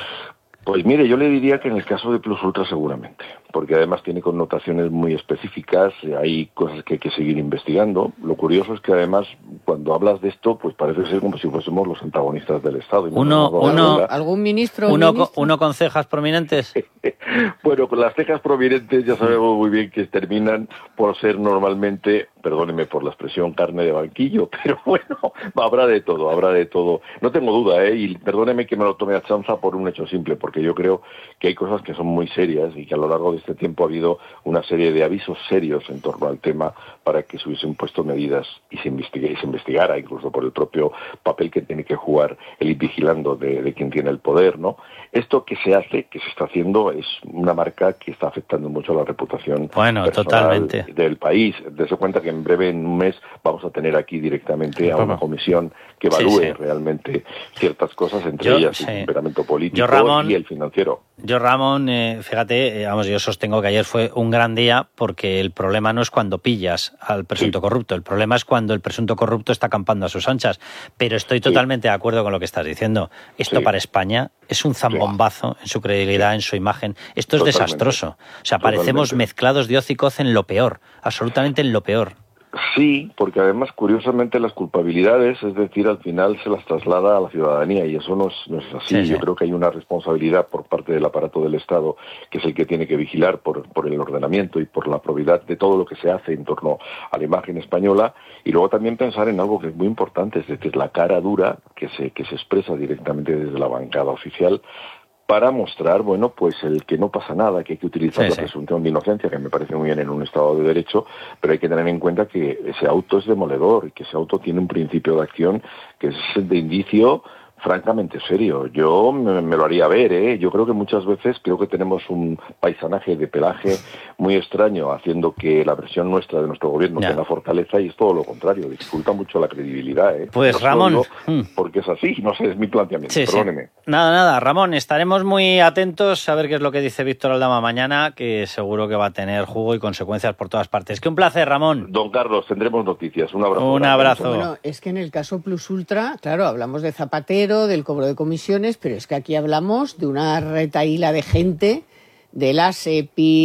Pues mire, yo le diría que en el caso de Plus Ultra seguramente, porque además tiene connotaciones muy específicas, hay cosas que hay que seguir investigando. Lo curioso es que además cuando hablas de esto, pues parece ser como si fuésemos los antagonistas del Estado. Y uno, uno, ¿Algún ministro? Uno, ministro? uno con cejas prominentes. Bueno, con las cejas prominentes ya sabemos muy bien que terminan por ser normalmente, perdóneme por la expresión, carne de banquillo, pero bueno, habrá de todo, habrá de todo. No tengo duda, ¿eh? Y perdóneme que me lo tome a chanza por un hecho simple, porque yo creo que hay cosas que son muy serias y que a lo largo de este tiempo ha habido una serie de avisos serios en torno al tema para que se hubiesen puesto medidas y se, investigue, y se investigara, incluso por el propio papel que tiene que jugar el ir vigilando de, de quien tiene el poder, ¿no? Esto que se hace, que se está haciendo, es una marca que está afectando mucho la reputación bueno, totalmente. del país. Dese cuenta que en breve, en un mes, vamos a tener aquí directamente a una comisión que evalúe sí, sí. realmente ciertas cosas, entre yo, ellas sí. el temperamento político yo, Ramón, y el financiero. Yo, Ramón, eh, fíjate, eh, vamos, yo sostengo que ayer fue un gran día porque el problema no es cuando pillas al presunto sí. corrupto, el problema es cuando el presunto corrupto está campando a sus anchas. Pero estoy totalmente sí. de acuerdo con lo que estás diciendo. Esto sí. para España es un zambombazo en su credibilidad, sí. en su imagen. Esto es totalmente. desastroso. O sea, parecemos totalmente. mezclados de hoz y coz en lo peor, absolutamente en lo peor. Sí, porque además, curiosamente, las culpabilidades, es decir, al final se las traslada a la ciudadanía y eso no es, no es así. Sí, sí. Yo creo que hay una responsabilidad por parte del aparato del Estado, que es el que tiene que vigilar por, por el ordenamiento y por la probidad de todo lo que se hace en torno a la imagen española, y luego también pensar en algo que es muy importante, es decir, la cara dura que se, que se expresa directamente desde la bancada oficial, para mostrar, bueno, pues el que no pasa nada, que hay que utilizar sí, la presunción sí. de inocencia, que me parece muy bien en un Estado de Derecho, pero hay que tener en cuenta que ese auto es demoledor y que ese auto tiene un principio de acción que es el de indicio francamente serio. Yo me, me lo haría ver, ¿eh? Yo creo que muchas veces creo que tenemos un paisanaje de pelaje muy extraño, haciendo que la versión nuestra de nuestro gobierno ya. tenga fortaleza, y es todo lo contrario, dificulta mucho la credibilidad, ¿eh? Pues no Ramón... Porque es así, no sé, es mi planteamiento, sí, perdóneme. Sí. Nada, nada, Ramón, estaremos muy atentos a ver qué es lo que dice Víctor Aldama mañana, que seguro que va a tener jugo y consecuencias por todas partes. ¡Qué un placer, Ramón! Don Carlos, tendremos noticias. Un abrazo. Un abrazo. Bueno, es que en el caso Plus Ultra, claro, hablamos de Zapatero, del cobro de comisiones, pero es que aquí hablamos de una retahíla de gente, de la SEPI,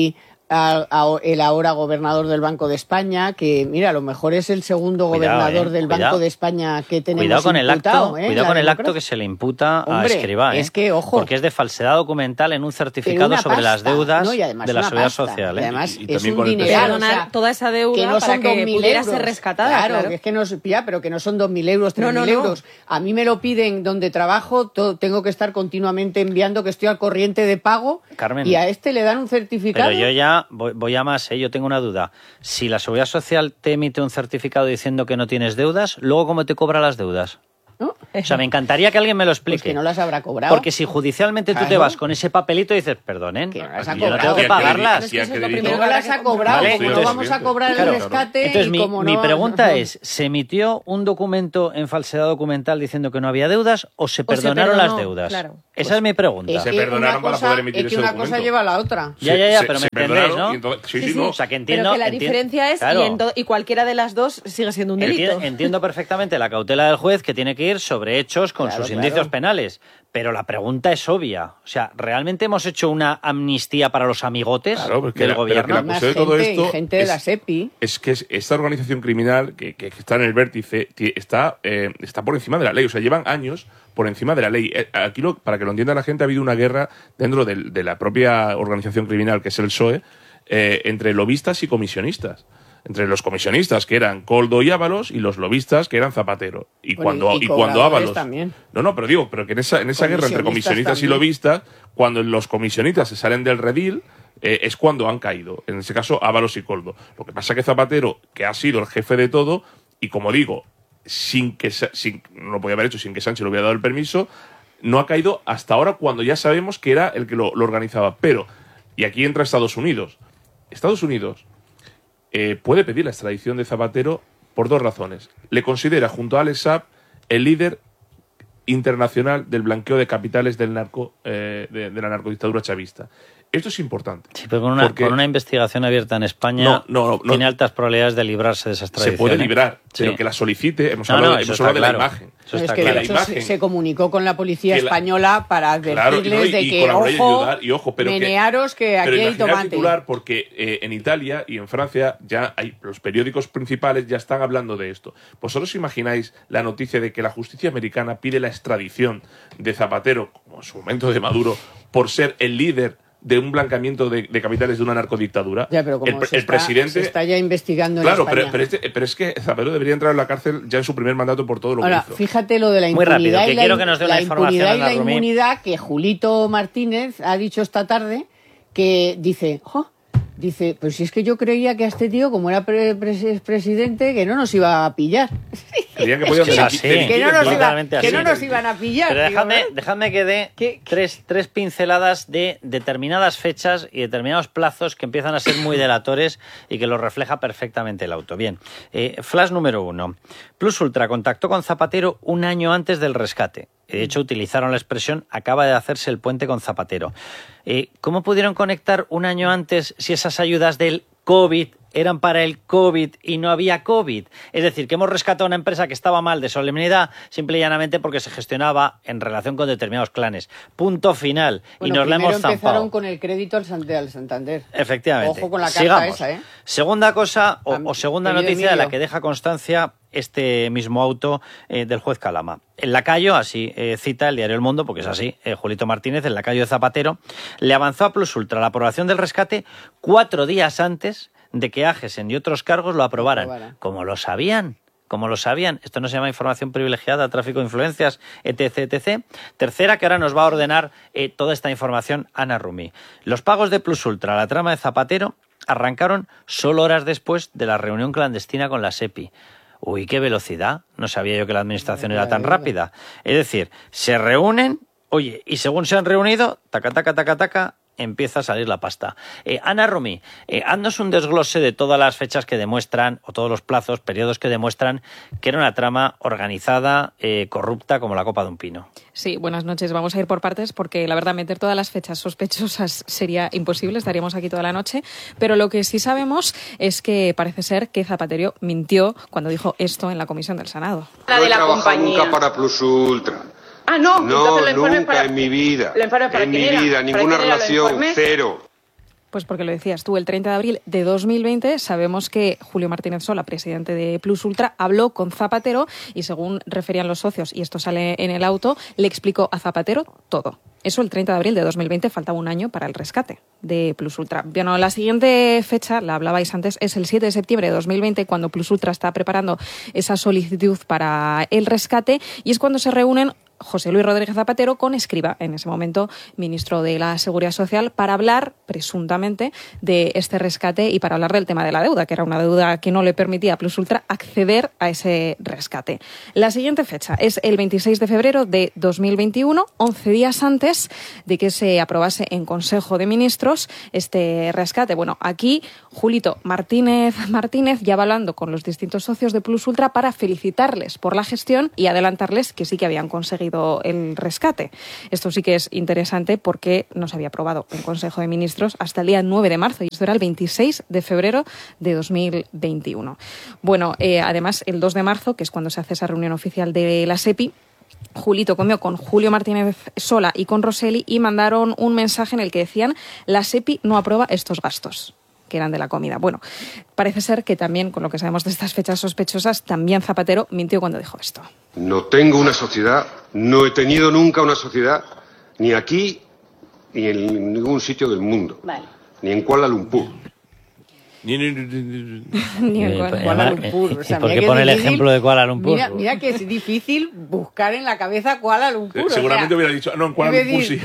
a, a el ahora gobernador del Banco de España, que mira, a lo mejor es el segundo Cuidado, gobernador eh, del cuidado. Banco de España que tenemos Cuidado con el imputado, acto, ¿eh? cuidado La con el democracia. acto que se le imputa Hombre, a Escrivá, ¿eh? es que, ojo. Porque es de falsedad documental en un certificado sobre pasta, las deudas ¿no? Y además de la una seguridad pasta. social. ¿eh? Y además Y- y es también un con el dineral, peso. o sea, Donar toda esa deuda que no para son que dos mil pudiera euros. ser rescatada, Claro, claro. que es que no, ya, pero que no son dos mil euros, tres No, mil no, no. euros. A mí me lo piden donde trabajo, to- tengo que estar continuamente enviando que estoy al corriente de pago. Carmen. Y a este le dan un certificado. Pero yo ya voy, voy a más, ¿eh? Yo tengo una duda. Si la Seguridad Social te emite un certificado diciendo que no tienes deudas, ¿luego cómo te cobra las deudas? ¿No? O sea, me encantaría que alguien me lo explique. Pues que no las habrá cobrado. Porque si judicialmente tú te Claro. vas con ese papelito y dices, perdonen, Que no las ha yo no cobrado. tengo que Que pagarlas. es que eso es lo primero que las ha cobrado, Vale, como no entonces- vamos a cobrar Claro. el rescate. Entonces, y mi, como mi no- pregunta es, ¿se emitió un documento en falsedad documental diciendo que no había deudas o se perdonaron perdonó, las deudas? claro. Esa es mi pregunta. Es que una cosa- es que una cosa lleva a la otra. Ya, ya, ya, Se- pero me se entendéis, perdonaron ¿no? y entonces- sí, Sí, sí, sí. no. O sea, que entiendo... Pero que la enti- diferencia es, Claro. y, en to- y cualquiera de las dos sigue siendo un delito. Enti- Entiendo perfectamente la cautela del juez que tiene que ir sobre hechos con Claro, sus claro. indicios penales. Pero la pregunta es obvia. O sea, ¿realmente hemos hecho una amnistía para los amigotes Claro, porque del la- pero que gobierno? la cuestión de todo esto gente de es- la SEPI. Es que es- esta organización criminal que, que está en el vértice ti- está, eh, está por encima de la ley. O sea, llevan años por encima de la ley. Eh, Aquí, lo- para que lo entienda la gente, ha habido una guerra dentro del- de, la propia organización criminal, que es el P S O E, eh, entre lobistas y comisionistas. Entre los comisionistas, que eran Coldo y Ábalos, y los lobistas, que eran Zapatero. Y Bueno, cuando, y y cuando cobradores Ábalos... también. No, no, pero digo, pero que en esa, en esa guerra entre Comisionistas comisionistas y también. lobistas, cuando los comisionistas se salen del redil, eh, es cuando han caído. En ese caso, Ábalos y Coldo. Lo que pasa es que Zapatero, que ha sido el jefe de todo, y como digo, sin que Sa- sin, no lo podía haber hecho sin que Sánchez le hubiera dado el permiso, no ha caído hasta ahora cuando ya sabemos que era el que lo, lo organizaba. Pero, y aquí entra Estados Unidos. Estados Unidos eh, puede pedir la extradición de Zapatero por dos razones. Le considera, junto a Alex Saab, el líder internacional del blanqueo de capitales del narco, eh, de, de la narcodictadura chavista. Esto es importante. Sí, pero con una, porque con una investigación abierta en España No, no, no, no. tiene altas probabilidades de librarse de esa se extradición. puede ¿eh? librar, pero Sí. que la solicite. Hemos No, hablado, no, de- eso hemos está hablado de la claro. imagen. Eso Es está que que de la hecho imagen- se, se comunicó con la policía que la- española para Claro, advertirles no, y- de y que, colaborar y ojo, ayudar, y ojo, pero que- menearos que, Pero aquí hay imaginar tomate. titular porque eh, en Italia y en Francia ya hay los periódicos principales ya están hablando de esto. ¿Vosotros imagináis la noticia de que la justicia americana pide la extradición de Zapatero, como en su momento de Maduro, por ser el líder de un blanqueamiento de, de capitales de una narcodictadura? Ya, pero como el, pre- se, el está, presidente... se está ya investigando Claro, en pero, España. pero, este- pero es que Zapatero debería entrar en la cárcel ya en su primer mandato por todo lo Ahora, que hizo. fíjate lo de la Muy impunidad rápido, que y la, quiero que nos dé una la información, impunidad y Ana la Rumí. inmunidad que Julito Martínez ha dicho esta tarde, que dice, "Jo", dice, pues si es que yo creía que a este tío, como era pre- pre- presidente, que no nos iba a pillar. Creían que podían Es delinquir- así. delinquir Que no en nos, plan- iba- totalmente que así. no nos iban a pillar. Pero Digo, dejadme, ¿eh? dejadme que dé ¿Qué? tres, tres pinceladas de determinadas fechas y determinados plazos que empiezan a ser muy delatores y que lo refleja perfectamente el auto. Bien, eh, flash número uno. Plus Ultra contactó con Zapatero un año antes del rescate. De hecho, utilizaron la expresión acaba de hacerse el puente con Zapatero. Eh, ¿Cómo pudieron conectar un año antes si esas ayudas del COVID eran para el COVID y no había COVID? Es decir, que hemos rescatado una empresa que estaba mal de solemnidad simple y llanamente porque se gestionaba en relación con determinados clanes. Punto final. Bueno, y nos la primero hemos empezaron zampado. con el crédito al Sant- al Santander. Efectivamente. Ojo con la carta Sigamos. esa, ¿eh? Segunda cosa, o, A mí- o segunda querido noticia de la Emilio. que deja constancia este mismo auto eh, del juez Calama. El lacayo, así eh, cita el diario El Mundo, porque es así, eh, Julito Martínez, el lacayo de Zapatero, le avanzó a Plus Ultra la aprobación del rescate cuatro días antes de que Agesen y otros cargos lo aprobaran. Aprobara. Como lo sabían. Como lo sabían, esto no se llama información privilegiada, tráfico de influencias, etc, etcétera. Tercera, que ahora nos va a ordenar eh, toda esta información Ana Rumí. Los pagos de Plus Ultra a la trama de Zapatero arrancaron solo horas después de la reunión clandestina con la SEPI. Uy, qué velocidad. No sabía yo que la administración era tan rápida. Es decir, se reúnen, oye, y según se han reunido, taca, taca, taca, taca, empieza a salir la pasta. Eh, Ana Rumí, eh, haznos un desglose de todas las fechas que demuestran, o todos los plazos, periodos que demuestran que era una trama organizada, eh, corrupta, como la copa de un pino. Sí, buenas noches. Vamos a ir por partes porque la verdad meter todas las fechas sospechosas sería imposible, estaríamos aquí toda la noche, pero lo que sí sabemos es que parece ser que Zapatero mintió cuando dijo esto en la comisión del Senado. No he trabajado nunca para Plus Ultra. Ah, no, No, entonces el informe nunca para... en mi vida. ¿El informe para En quién mi era? vida, ¿Para ninguna quién era el relación, informe? cero. Pues porque lo decías tú, el treinta de abril de dos mil veinte sabemos que Julio Martínez Sola, presidente de Plus Ultra, habló con Zapatero y según referían los socios, y esto sale en el auto, le explicó a Zapatero todo. Eso el treinta de abril de dos mil veinte, faltaba un año para el rescate de Plus Ultra. Bueno, la siguiente fecha, la hablabais antes, es el siete de septiembre de dos mil veinte, cuando Plus Ultra está preparando esa solicitud para el rescate y es cuando se reúnen José Luis Rodríguez Zapatero con Escrivá, en ese momento ministro de la Seguridad Social, para hablar presuntamente de este rescate y para hablar del tema de la deuda, que era una deuda que no le permitía a Plus Ultra acceder a ese rescate. La siguiente fecha es el veintiséis de febrero de dos mil veintiuno, once días antes de que se aprobase en Consejo de Ministros este rescate. Bueno, aquí Julito Martínez Martínez ya va hablando con los distintos socios de Plus Ultra para felicitarles por la gestión y adelantarles que sí que habían conseguido el rescate. Esto sí que es interesante porque no se había aprobado en Consejo de Ministros hasta el día nueve de marzo y esto era el veintiséis de febrero de dos mil veintiuno. Bueno, eh, además el dos de marzo, que es cuando se hace esa reunión oficial de la SEPI, Julito comió con Julio Martínez Sola y con Rosselli y mandaron un mensaje en el que decían: la SEPI no aprueba estos gastos, que eran de la comida. Bueno, parece ser que también, con lo que sabemos de estas fechas sospechosas, también Zapatero mintió cuando dijo esto. No tengo una sociedad, no he tenido nunca una sociedad, ni aquí ni en ningún sitio del mundo. Vale. Ni en Kuala Lumpur. Ni en Kuala Lumpur. O sea, ¿y por qué pone el ejemplo de Kuala Lumpur? Mira, mira que es difícil buscar en la cabeza Kuala Lumpur. Eh, seguramente o sea, hubiera dicho, no, en Kuala Lumpur sí.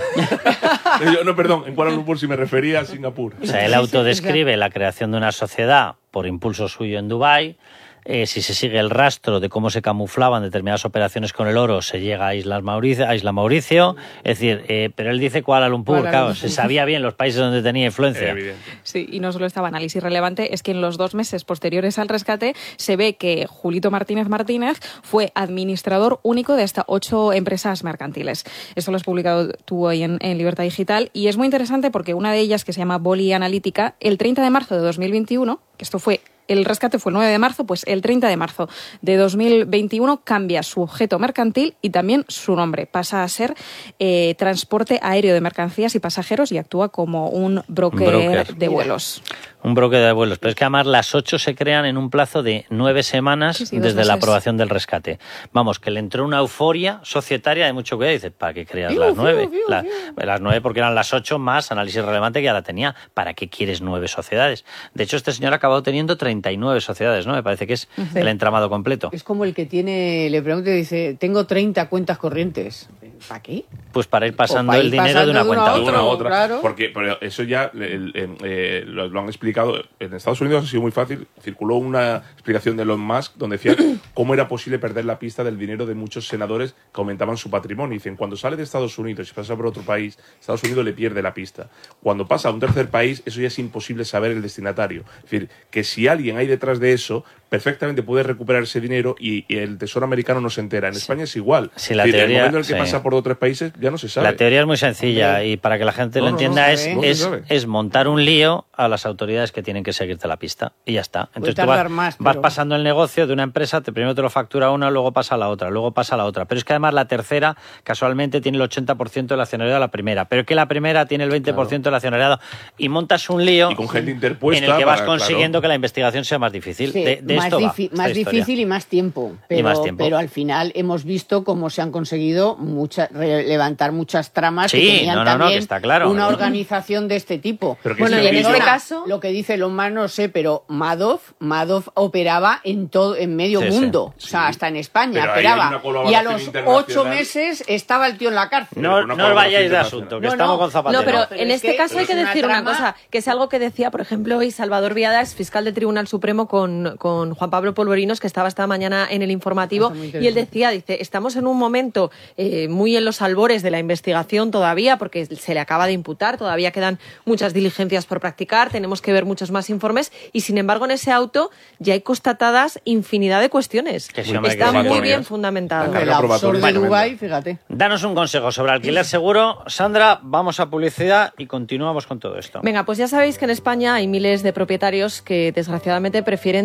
no, no, perdón, en Kuala Lumpur sí me refería a Singapur. O sea, él autodescribe la creación de una sociedad por impulso suyo en Dubái. Eh, si se sigue el rastro de cómo se camuflaban determinadas operaciones con el oro, se llega a Islas Mauricio, a Isla Mauricio. Es decir, eh, pero él dice Kuala Lumpur, Kuala claro, Lumpur. Se sabía bien los países donde tenía influencia. Eh, sí, y no solo estaba análisis relevante, es que en los dos meses posteriores al rescate se ve que Julito Martínez Martínez fue administrador único de hasta ocho empresas mercantiles. Esto lo has publicado tú hoy en, en Libertad Digital y es muy interesante porque una de ellas, que se llama Boli Analítica, el treinta de marzo de dos mil veintiuno, que esto fue el rescate fue el nueve de marzo, pues el treinta de marzo de dos mil veintiuno cambia su objeto mercantil y también su nombre. Pasa a ser eh, Transporte Aéreo de Mercancías y Pasajeros y actúa como un broker, broker. de vuelos. Un broker de vuelos. Pero es que además las ocho se crean en un plazo de nueve semanas sí, sí, desde la aprobación del rescate. Vamos, que le entró una euforia societaria de mucho cuidado. Dice, ¿para qué creas las nueve? La, las nueve porque eran las ocho más análisis relevante que ya la tenía. ¿Para qué quieres nueve sociedades? De hecho, este señor ha acabado teniendo treinta y nueve sociedades, ¿no? Me parece que es sí. el entramado completo. Es como el que tiene, le pregunto y dice, tengo treinta cuentas corrientes. ¿Para qué? Pues para ir pasando para ir el dinero pasando de una cuenta a otra. otra. Claro. Porque pero eso ya el, el, eh, lo, lo han explicado. En Estados Unidos ha sido muy fácil. Circuló una explicación de Elon Musk donde decía cómo era posible perder la pista del dinero de muchos senadores que aumentaban su patrimonio. Dicen, cuando sale de Estados Unidos y pasa por otro país, Estados Unidos le pierde la pista. Cuando pasa a un tercer país, eso ya es imposible saber el destinatario. Es decir, que si alguien hay detrás de eso, perfectamente puede recuperar ese dinero y, y el Tesoro americano no se entera. En España es igual. Sí, la es decir, teoría, en el momento en el que sí. pasa por dos o tres países, ya no se sabe. La teoría es muy sencilla okay. y para que la gente no, lo entienda no, no es, es, es montar un lío a las autoridades que tienen que seguirte la pista y ya está. Entonces tú vas, más, pero... vas pasando el negocio de una empresa, te, primero te lo factura una, luego pasa a la otra, luego pasa a la otra. Pero es que además la tercera casualmente tiene el ochenta por ciento del accionariado de la primera, pero que la primera tiene el veinte por ciento claro. del accionariado y montas un lío y con gente interpuesta en el que vas para, consiguiendo claro. que la investigación sea más difícil. Sí, de, de más esto difi- va, más difícil y más tiempo. Pero, y más tiempo. Pero al final hemos visto cómo se han conseguido mucha, re- levantar muchas tramas sí, que tenían no, no, también no, que está claro. una organización de este tipo. Bueno, y en este caso... Lo que dice Elon Musk no sé, pero Madoff, Madoff operaba en todo en medio sí, mundo. Sí. O sea, hasta en España pero operaba. Y a los ocho meses estaba el tío en la cárcel. No, no os vayáis de asunto, que no, estamos no, con Zapatero. No, pero, pero en este que, caso hay que una decir trama... una cosa, que es algo que decía, por ejemplo, hoy Salvador Viadas, fiscal del Tribunal Supremo, con, con Juan Pablo Polvorinos, que estaba esta mañana en el informativo, y él decía, dice, estamos en un momento eh, muy en los albores de la investigación todavía, porque se le acaba de imputar, todavía quedan muchas diligencias por practicar, tenemos que ver muchos más informes, y sin embargo en ese auto ya hay constatadas infinidad de cuestiones. Que sí, Está muy bien bien fundamentado. El absurdo de Dubái, fíjate. Danos un consejo sobre alquiler seguro. Sandra, vamos a publicidad y continuamos con todo esto. Venga, pues ya sabéis que en España hay miles de propietarios que desgraciadamente prefieren tener su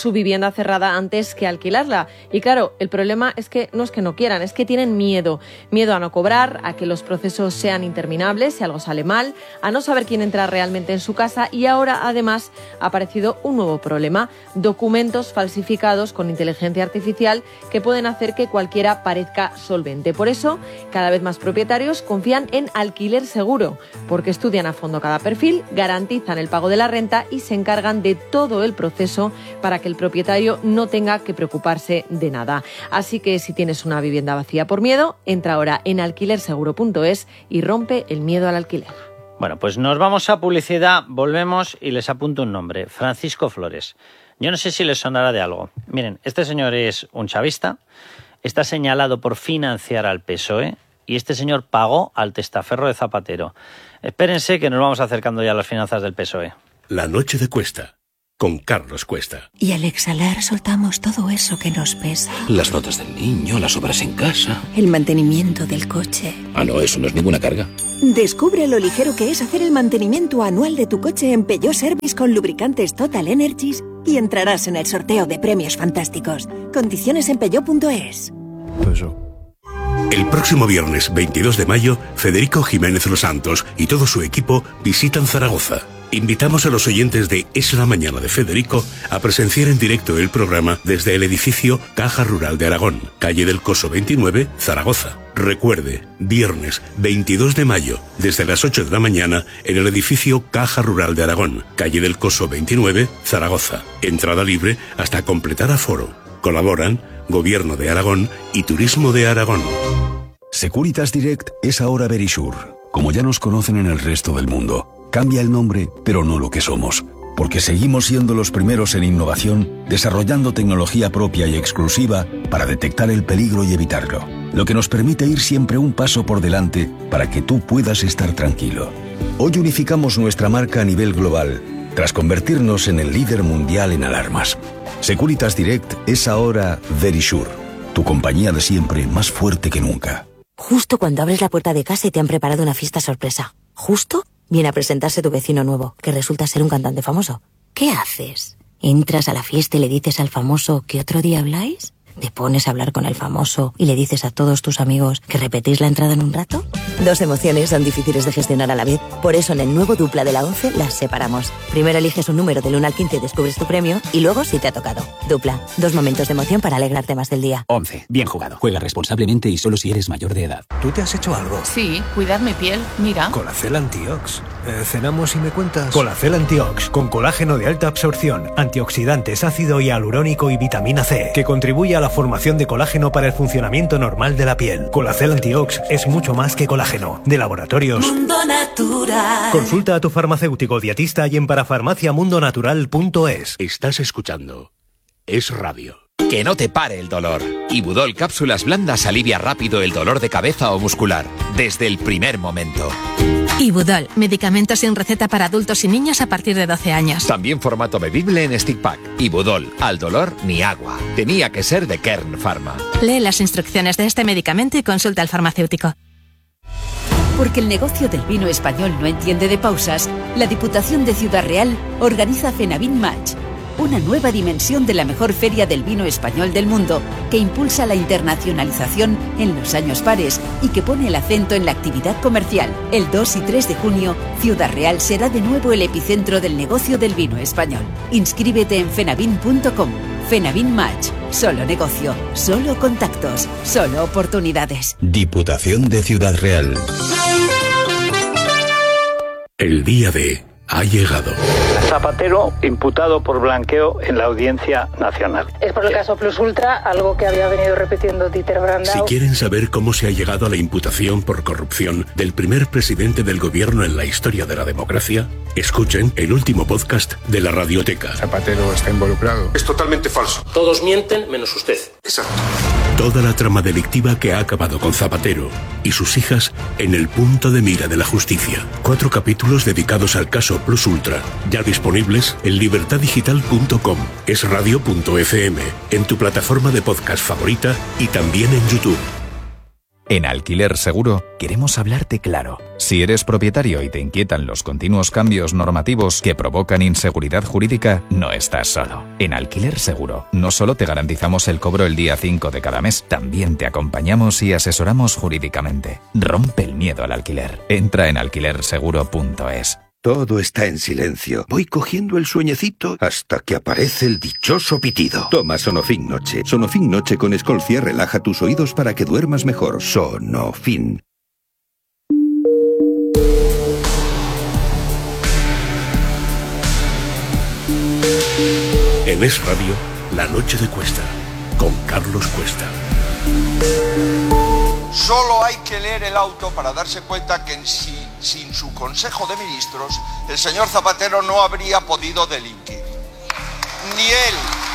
su vivienda cerrada antes que alquilarla. Y claro, el problema es que no es que no quieran, es que tienen miedo. Miedo a no cobrar, a que los procesos sean interminables si algo sale mal, a no saber quién entra realmente en su casa y ahora además ha aparecido un nuevo problema, documentos falsificados con inteligencia artificial que pueden hacer que cualquiera parezca solvente. Por eso, cada vez más propietarios confían en Alquiler Seguro, porque estudian a fondo cada perfil, garantizan el pago de la renta y se encargan de todo el proceso para que el propietario no tenga que preocuparse de nada. Así que si tienes una vivienda vacía por miedo, entra ahora en alquiler seguro punto es y rompe el miedo al alquiler. Bueno, pues nos vamos a publicidad, volvemos y les apunto un nombre, Francisco Flores. Yo no sé si les sonará de algo. Miren, este señor es un chavista, está señalado por financiar al P S O E y este señor pagó al testaferro de Zapatero. Espérense que nos vamos acercando ya a las finanzas del P S O E. La noche de Cuesta, con Carlos Cuesta. Y al exhalar soltamos todo eso que nos pesa. Las notas del niño, las obras en casa. El mantenimiento del coche. Ah, no, eso no es ninguna carga. Descubre lo ligero que es hacer el mantenimiento anual de tu coche en Peugeot Service con lubricantes Total Energies y entrarás en el sorteo de premios fantásticos. Condiciones en peugeot punto es. El próximo viernes veintidós de mayo, Federico Jiménez Los Santos y todo su equipo visitan Zaragoza. Invitamos a los oyentes de Es la Mañana de Federico a presenciar en directo el programa desde el edificio Caja Rural de Aragón, calle del Coso veintinueve, Zaragoza. Recuerde, viernes veintidós de mayo, desde las ocho de la mañana, en el edificio Caja Rural de Aragón, calle del Coso veintinueve, Zaragoza. Entrada libre hasta completar aforo. Colaboran Gobierno de Aragón y Turismo de Aragón. Securitas Direct es ahora Verisure. Como ya nos conocen en el resto del mundo. Cambia el nombre, pero no lo que somos. Porque seguimos siendo los primeros en innovación, desarrollando tecnología propia y exclusiva para detectar el peligro y evitarlo. Lo que nos permite ir siempre un paso por delante para que tú puedas estar tranquilo. Hoy unificamos nuestra marca a nivel global, tras convertirnos en el líder mundial en alarmas. Securitas Direct es ahora Verisure, tu compañía de siempre más fuerte que nunca. Justo cuando abres la puerta de casa y te han preparado una fiesta sorpresa. Justo viene a presentarse tu vecino nuevo, que resulta ser un cantante famoso. ¿Qué haces? ¿Entras a la fiesta y le dices al famoso que otro día habláis? ¿Te pones a hablar con el famoso y le dices a todos tus amigos que repetís la entrada en un rato? Dos emociones son difíciles de gestionar a la vez. Por eso en el nuevo Dupla de la once las separamos. Primero eliges un número del uno al quince y descubres tu premio, y luego si te ha tocado. Dupla, dos momentos de emoción para alegrarte más del día. once. Bien jugado. Juega responsablemente y solo si eres mayor de edad. ¿Tú te has hecho algo? Sí, cuidar mi piel. Mira. Colacel Antiox. Eh, cenamos y me cuentas. Colacel Antiox, con colágeno de alta absorción, antioxidantes, ácido hialurónico y vitamina C, que contribuye a la formación de colágeno para el funcionamiento normal de la piel. Colacel Antiox es mucho más que colágeno. De Laboratorios Mundo Natural. Consulta a tu farmacéutico dietista y en parafarmacia mundo natural punto es. Estás escuchando Es Radio. Que no te pare el dolor. Ibudol Cápsulas Blandas alivia rápido el dolor de cabeza o muscular, desde el primer momento. Ibudol, medicamento sin receta para adultos y niños a partir de doce años. También formato bebible en stick pack. Ibudol, al dolor ni agua. Tenía que ser de Kern Pharma. Lee las instrucciones de este medicamento y consulta al farmacéutico. Porque el negocio del vino español no entiende de pausas, la Diputación de Ciudad Real organiza Fenavin Match, una nueva dimensión de la mejor feria del vino español del mundo, que impulsa la internacionalización en los años pares y que pone el acento en la actividad comercial. El dos y tres de junio, Ciudad Real será de nuevo el epicentro del negocio del vino español. Inscríbete en fenavin punto com. Fenavin Match. Solo negocio, solo contactos, solo oportunidades. Diputación de Ciudad Real. El día de ha llegado. Zapatero imputado por blanqueo en la Audiencia Nacional. Es por el caso Plus Ultra, algo que había venido repitiendo Dieter Brandau. Si quieren saber cómo se ha llegado a la imputación por corrupción del primer presidente del gobierno en la historia de la democracia, escuchen el último podcast de la Radioteca. Zapatero está involucrado. Es totalmente falso. Todos mienten menos usted. Exacto. Toda la trama delictiva que ha acabado con Zapatero y sus hijas en el punto de mira de la justicia. Cuatro capítulos dedicados al caso Plus Ultra, ya disponibles en libertad digital punto com, esradio punto f m, en tu plataforma de podcast favorita y también en YouTube. En Alquiler Seguro queremos hablarte claro. Si eres propietario y te inquietan los continuos cambios normativos que provocan inseguridad jurídica, no estás solo. En Alquiler Seguro no solo te garantizamos el cobro el día cinco de cada mes, también te acompañamos y asesoramos jurídicamente. Rompe el miedo al alquiler. Entra en alquiler seguro punto es. Todo está en silencio. Voy cogiendo el sueñecito hasta que aparece el dichoso pitido. Toma Sonofin Noche. Sonofin Noche con Escolcia relaja tus oídos para que duermas mejor. Sonofin. En Es Radio, La Noche de Cuesta, con Carlos Cuesta. Solo hay que leer el auto para darse cuenta que en sí, sin su Consejo de Ministros, el señor Zapatero no habría podido delinquir. Ni él,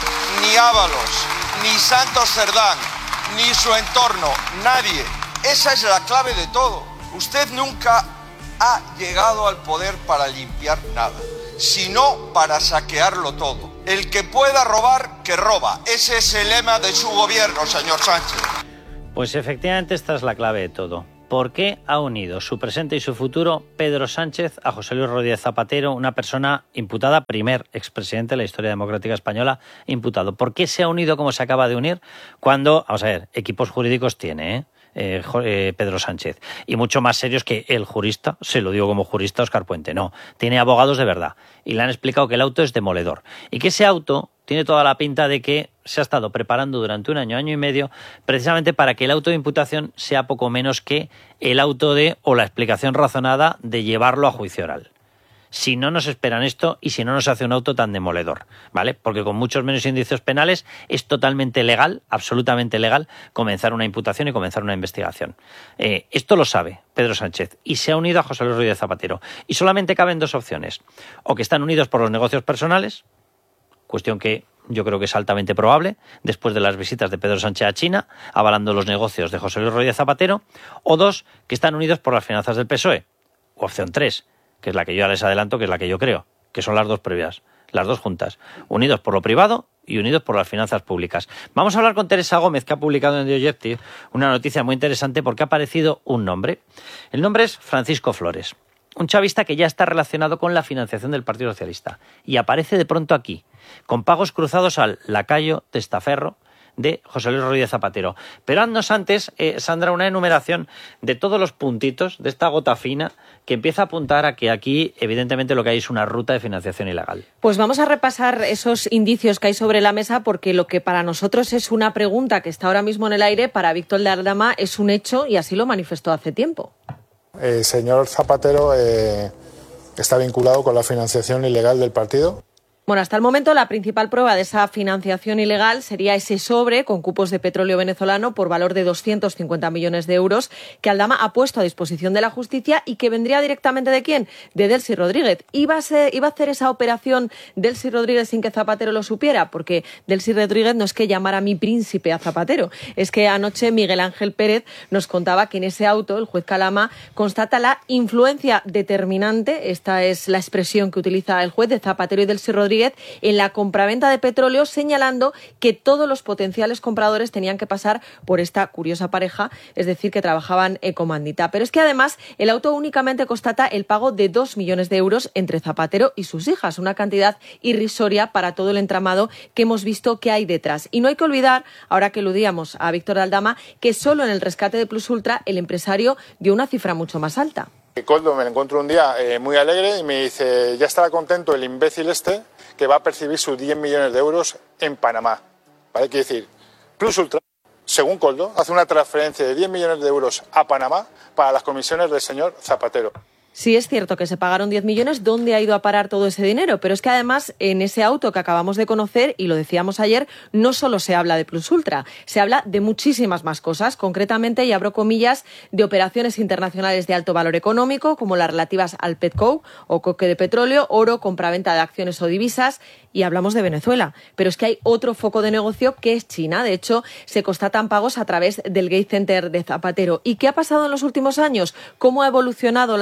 ni Ábalos, ni Santos Cerdán, ni su entorno, nadie. Esa es la clave de todo. Usted nunca ha llegado al poder para limpiar nada, sino para saquearlo todo. El que pueda robar, que roba. Ese es el lema de su gobierno, señor Sánchez. Pues efectivamente esta es la clave de todo. ¿Por qué ha unido su presente y su futuro Pedro Sánchez a José Luis Rodríguez Zapatero, una persona imputada, primer expresidente de la historia democrática española imputado? ¿Por qué se ha unido como se acaba de unir cuando, vamos a ver, equipos jurídicos tiene, ¿eh? Eh, eh, Pedro Sánchez, y mucho más serios que el jurista, se lo digo como jurista, Óscar Puente, no, tiene abogados de verdad y le han explicado que el auto es demoledor y que ese auto tiene toda la pinta de que se ha estado preparando durante un año, año y medio, precisamente para que el auto de imputación sea poco menos que el auto de, o la explicación razonada de llevarlo a juicio oral. Si no nos esperan esto y si no nos hace un auto tan demoledor, ¿vale? Porque con muchos menos indicios penales es totalmente legal, absolutamente legal, comenzar una imputación y comenzar una investigación. Eh, esto lo sabe Pedro Sánchez y se ha unido a José Luis Rodríguez Zapatero. Y solamente caben dos opciones. O que están unidos por los negocios personales, cuestión que yo creo que es altamente probable, después de las visitas de Pedro Sánchez a China, avalando los negocios de José Luis Rodríguez Zapatero. O dos, que están unidos por las finanzas del P S O E. O opción tres, que es la que yo ya les adelanto, que es la que yo creo, que son las dos previas, las dos juntas, unidos por lo privado y unidos por las finanzas públicas. Vamos a hablar con Teresa Gómez, que ha publicado en The Objective una noticia muy interesante porque ha aparecido un nombre. El nombre es Francisco Flores, un chavista que ya está relacionado con la financiación del Partido Socialista y aparece de pronto aquí, con pagos cruzados al lacayo testaferro de José Luis Rodríguez Zapatero. Pero haznos antes, eh, Sandra, una enumeración de todos los puntitos de esta gota fina que empieza a apuntar a que aquí, evidentemente, lo que hay es una ruta de financiación ilegal. Pues vamos a repasar esos indicios que hay sobre la mesa, porque lo que para nosotros es una pregunta que está ahora mismo en el aire, para Víctor de Aldama es un hecho y así lo manifestó hace tiempo. El señor Zapatero eh, está vinculado con la financiación ilegal del partido. Bueno, hasta el momento la principal prueba de esa financiación ilegal sería ese sobre con cupos de petróleo venezolano por valor de doscientos cincuenta millones de euros que Aldama ha puesto a disposición de la justicia y que vendría directamente ¿de quién? De Delcy Rodríguez. ¿Iba a, ser, iba a hacer esa operación Delcy Rodríguez sin que Zapatero lo supiera? Porque Delcy Rodríguez no es que llamara a mi príncipe a Zapatero, es que anoche Miguel Ángel Pérez nos contaba que en ese auto el juez Calama constata la influencia determinante, esta es la expresión que utiliza el juez, de Zapatero y Delcy Rodríguez en la compraventa de petróleo, señalando que todos los potenciales compradores tenían que pasar por esta curiosa pareja, es decir, que trabajaban en comandita. Pero es que además el auto únicamente constata el pago de dos millones de euros entre Zapatero y sus hijas, una cantidad irrisoria para todo el entramado que hemos visto que hay detrás. Y no hay que olvidar, ahora que eludíamos a Víctor de Aldama, que solo en el rescate de Plus Ultra el empresario dio una cifra mucho más alta. Coldo me encuentro un día eh, muy alegre y me dice, ya estará contento el imbécil este que va a percibir sus diez millones de euros en Panamá. ¿Vale? Quiere decir, Plus Ultra, según Coldo, hace una transferencia de diez millones de euros a Panamá para las comisiones del señor Zapatero. Sí, es cierto que se pagaron diez millones, ¿dónde ha ido a parar todo ese dinero? Pero es que además en ese auto que acabamos de conocer, y lo decíamos ayer, no solo se habla de Plus Ultra, se habla de muchísimas más cosas, concretamente, y abro comillas, de operaciones internacionales de alto valor económico, como las relativas al Petco o coque de petróleo, oro, compraventa de acciones o divisas, y hablamos de Venezuela. Pero es que hay otro foco de negocio que es China. De hecho, se constatan pagos a través del Gate Center de Zapatero. ¿Y qué ha pasado en los últimos años? ¿Cómo ha evolucionado la relación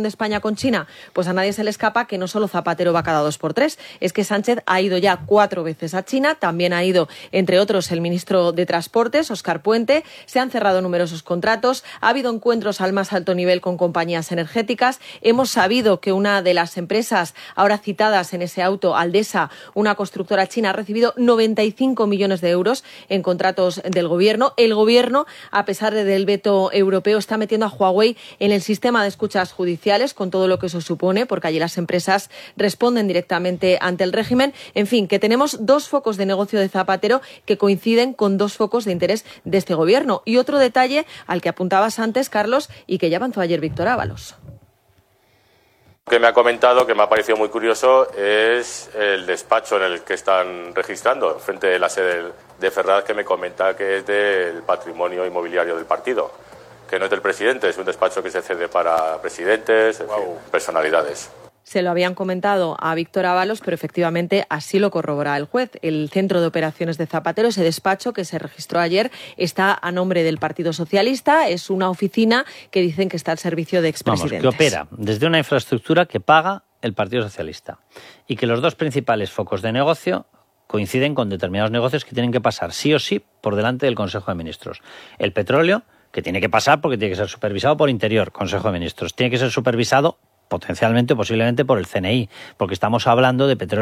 relación de España con China? Pues a nadie se le escapa que no solo Zapatero va cada dos por tres, es que Sánchez ha ido ya cuatro veces a China, también ha ido, entre otros, el ministro de Transportes, Óscar Puente, se han cerrado numerosos contratos, ha habido encuentros al más alto nivel con compañías energéticas, hemos sabido que una de las empresas ahora citadas en ese auto, Aldesa, una constructora china, ha recibido noventa y cinco millones de euros en contratos del gobierno. El gobierno, a pesar del veto europeo, está metiendo a Huawei en el sistema de escuchas judiciales, con todo lo que eso supone, porque allí las empresas responden directamente ante el régimen. En fin, que tenemos dos focos de negocio de Zapatero que coinciden con dos focos de interés de este gobierno. Y otro detalle al que apuntabas antes, Carlos, y que ya avanzó ayer Víctor Ábalos. Lo que me ha comentado, que me ha parecido muy curioso, es el despacho en el que están registrando, frente de la sede de Ferraz, que me comenta que es del patrimonio inmobiliario del partido, que no es del presidente, es un despacho que se cede para presidentes, en fin, personalidades. Se lo habían comentado a Víctor Ábalos, pero efectivamente así lo corrobora el juez. El Centro de Operaciones de Zapatero, ese despacho que se registró ayer, está a nombre del Partido Socialista. Es una oficina que dicen que está al servicio de expresidentes. Vamos, que opera desde una infraestructura que paga el Partido Socialista y que los dos principales focos de negocio coinciden con determinados negocios que tienen que pasar sí o sí por delante del Consejo de Ministros. El petróleo, que tiene que pasar porque tiene que ser supervisado por Interior, Consejo de Ministros. Tiene que ser supervisado potencialmente o posiblemente por el C N I, porque estamos hablando de petróleo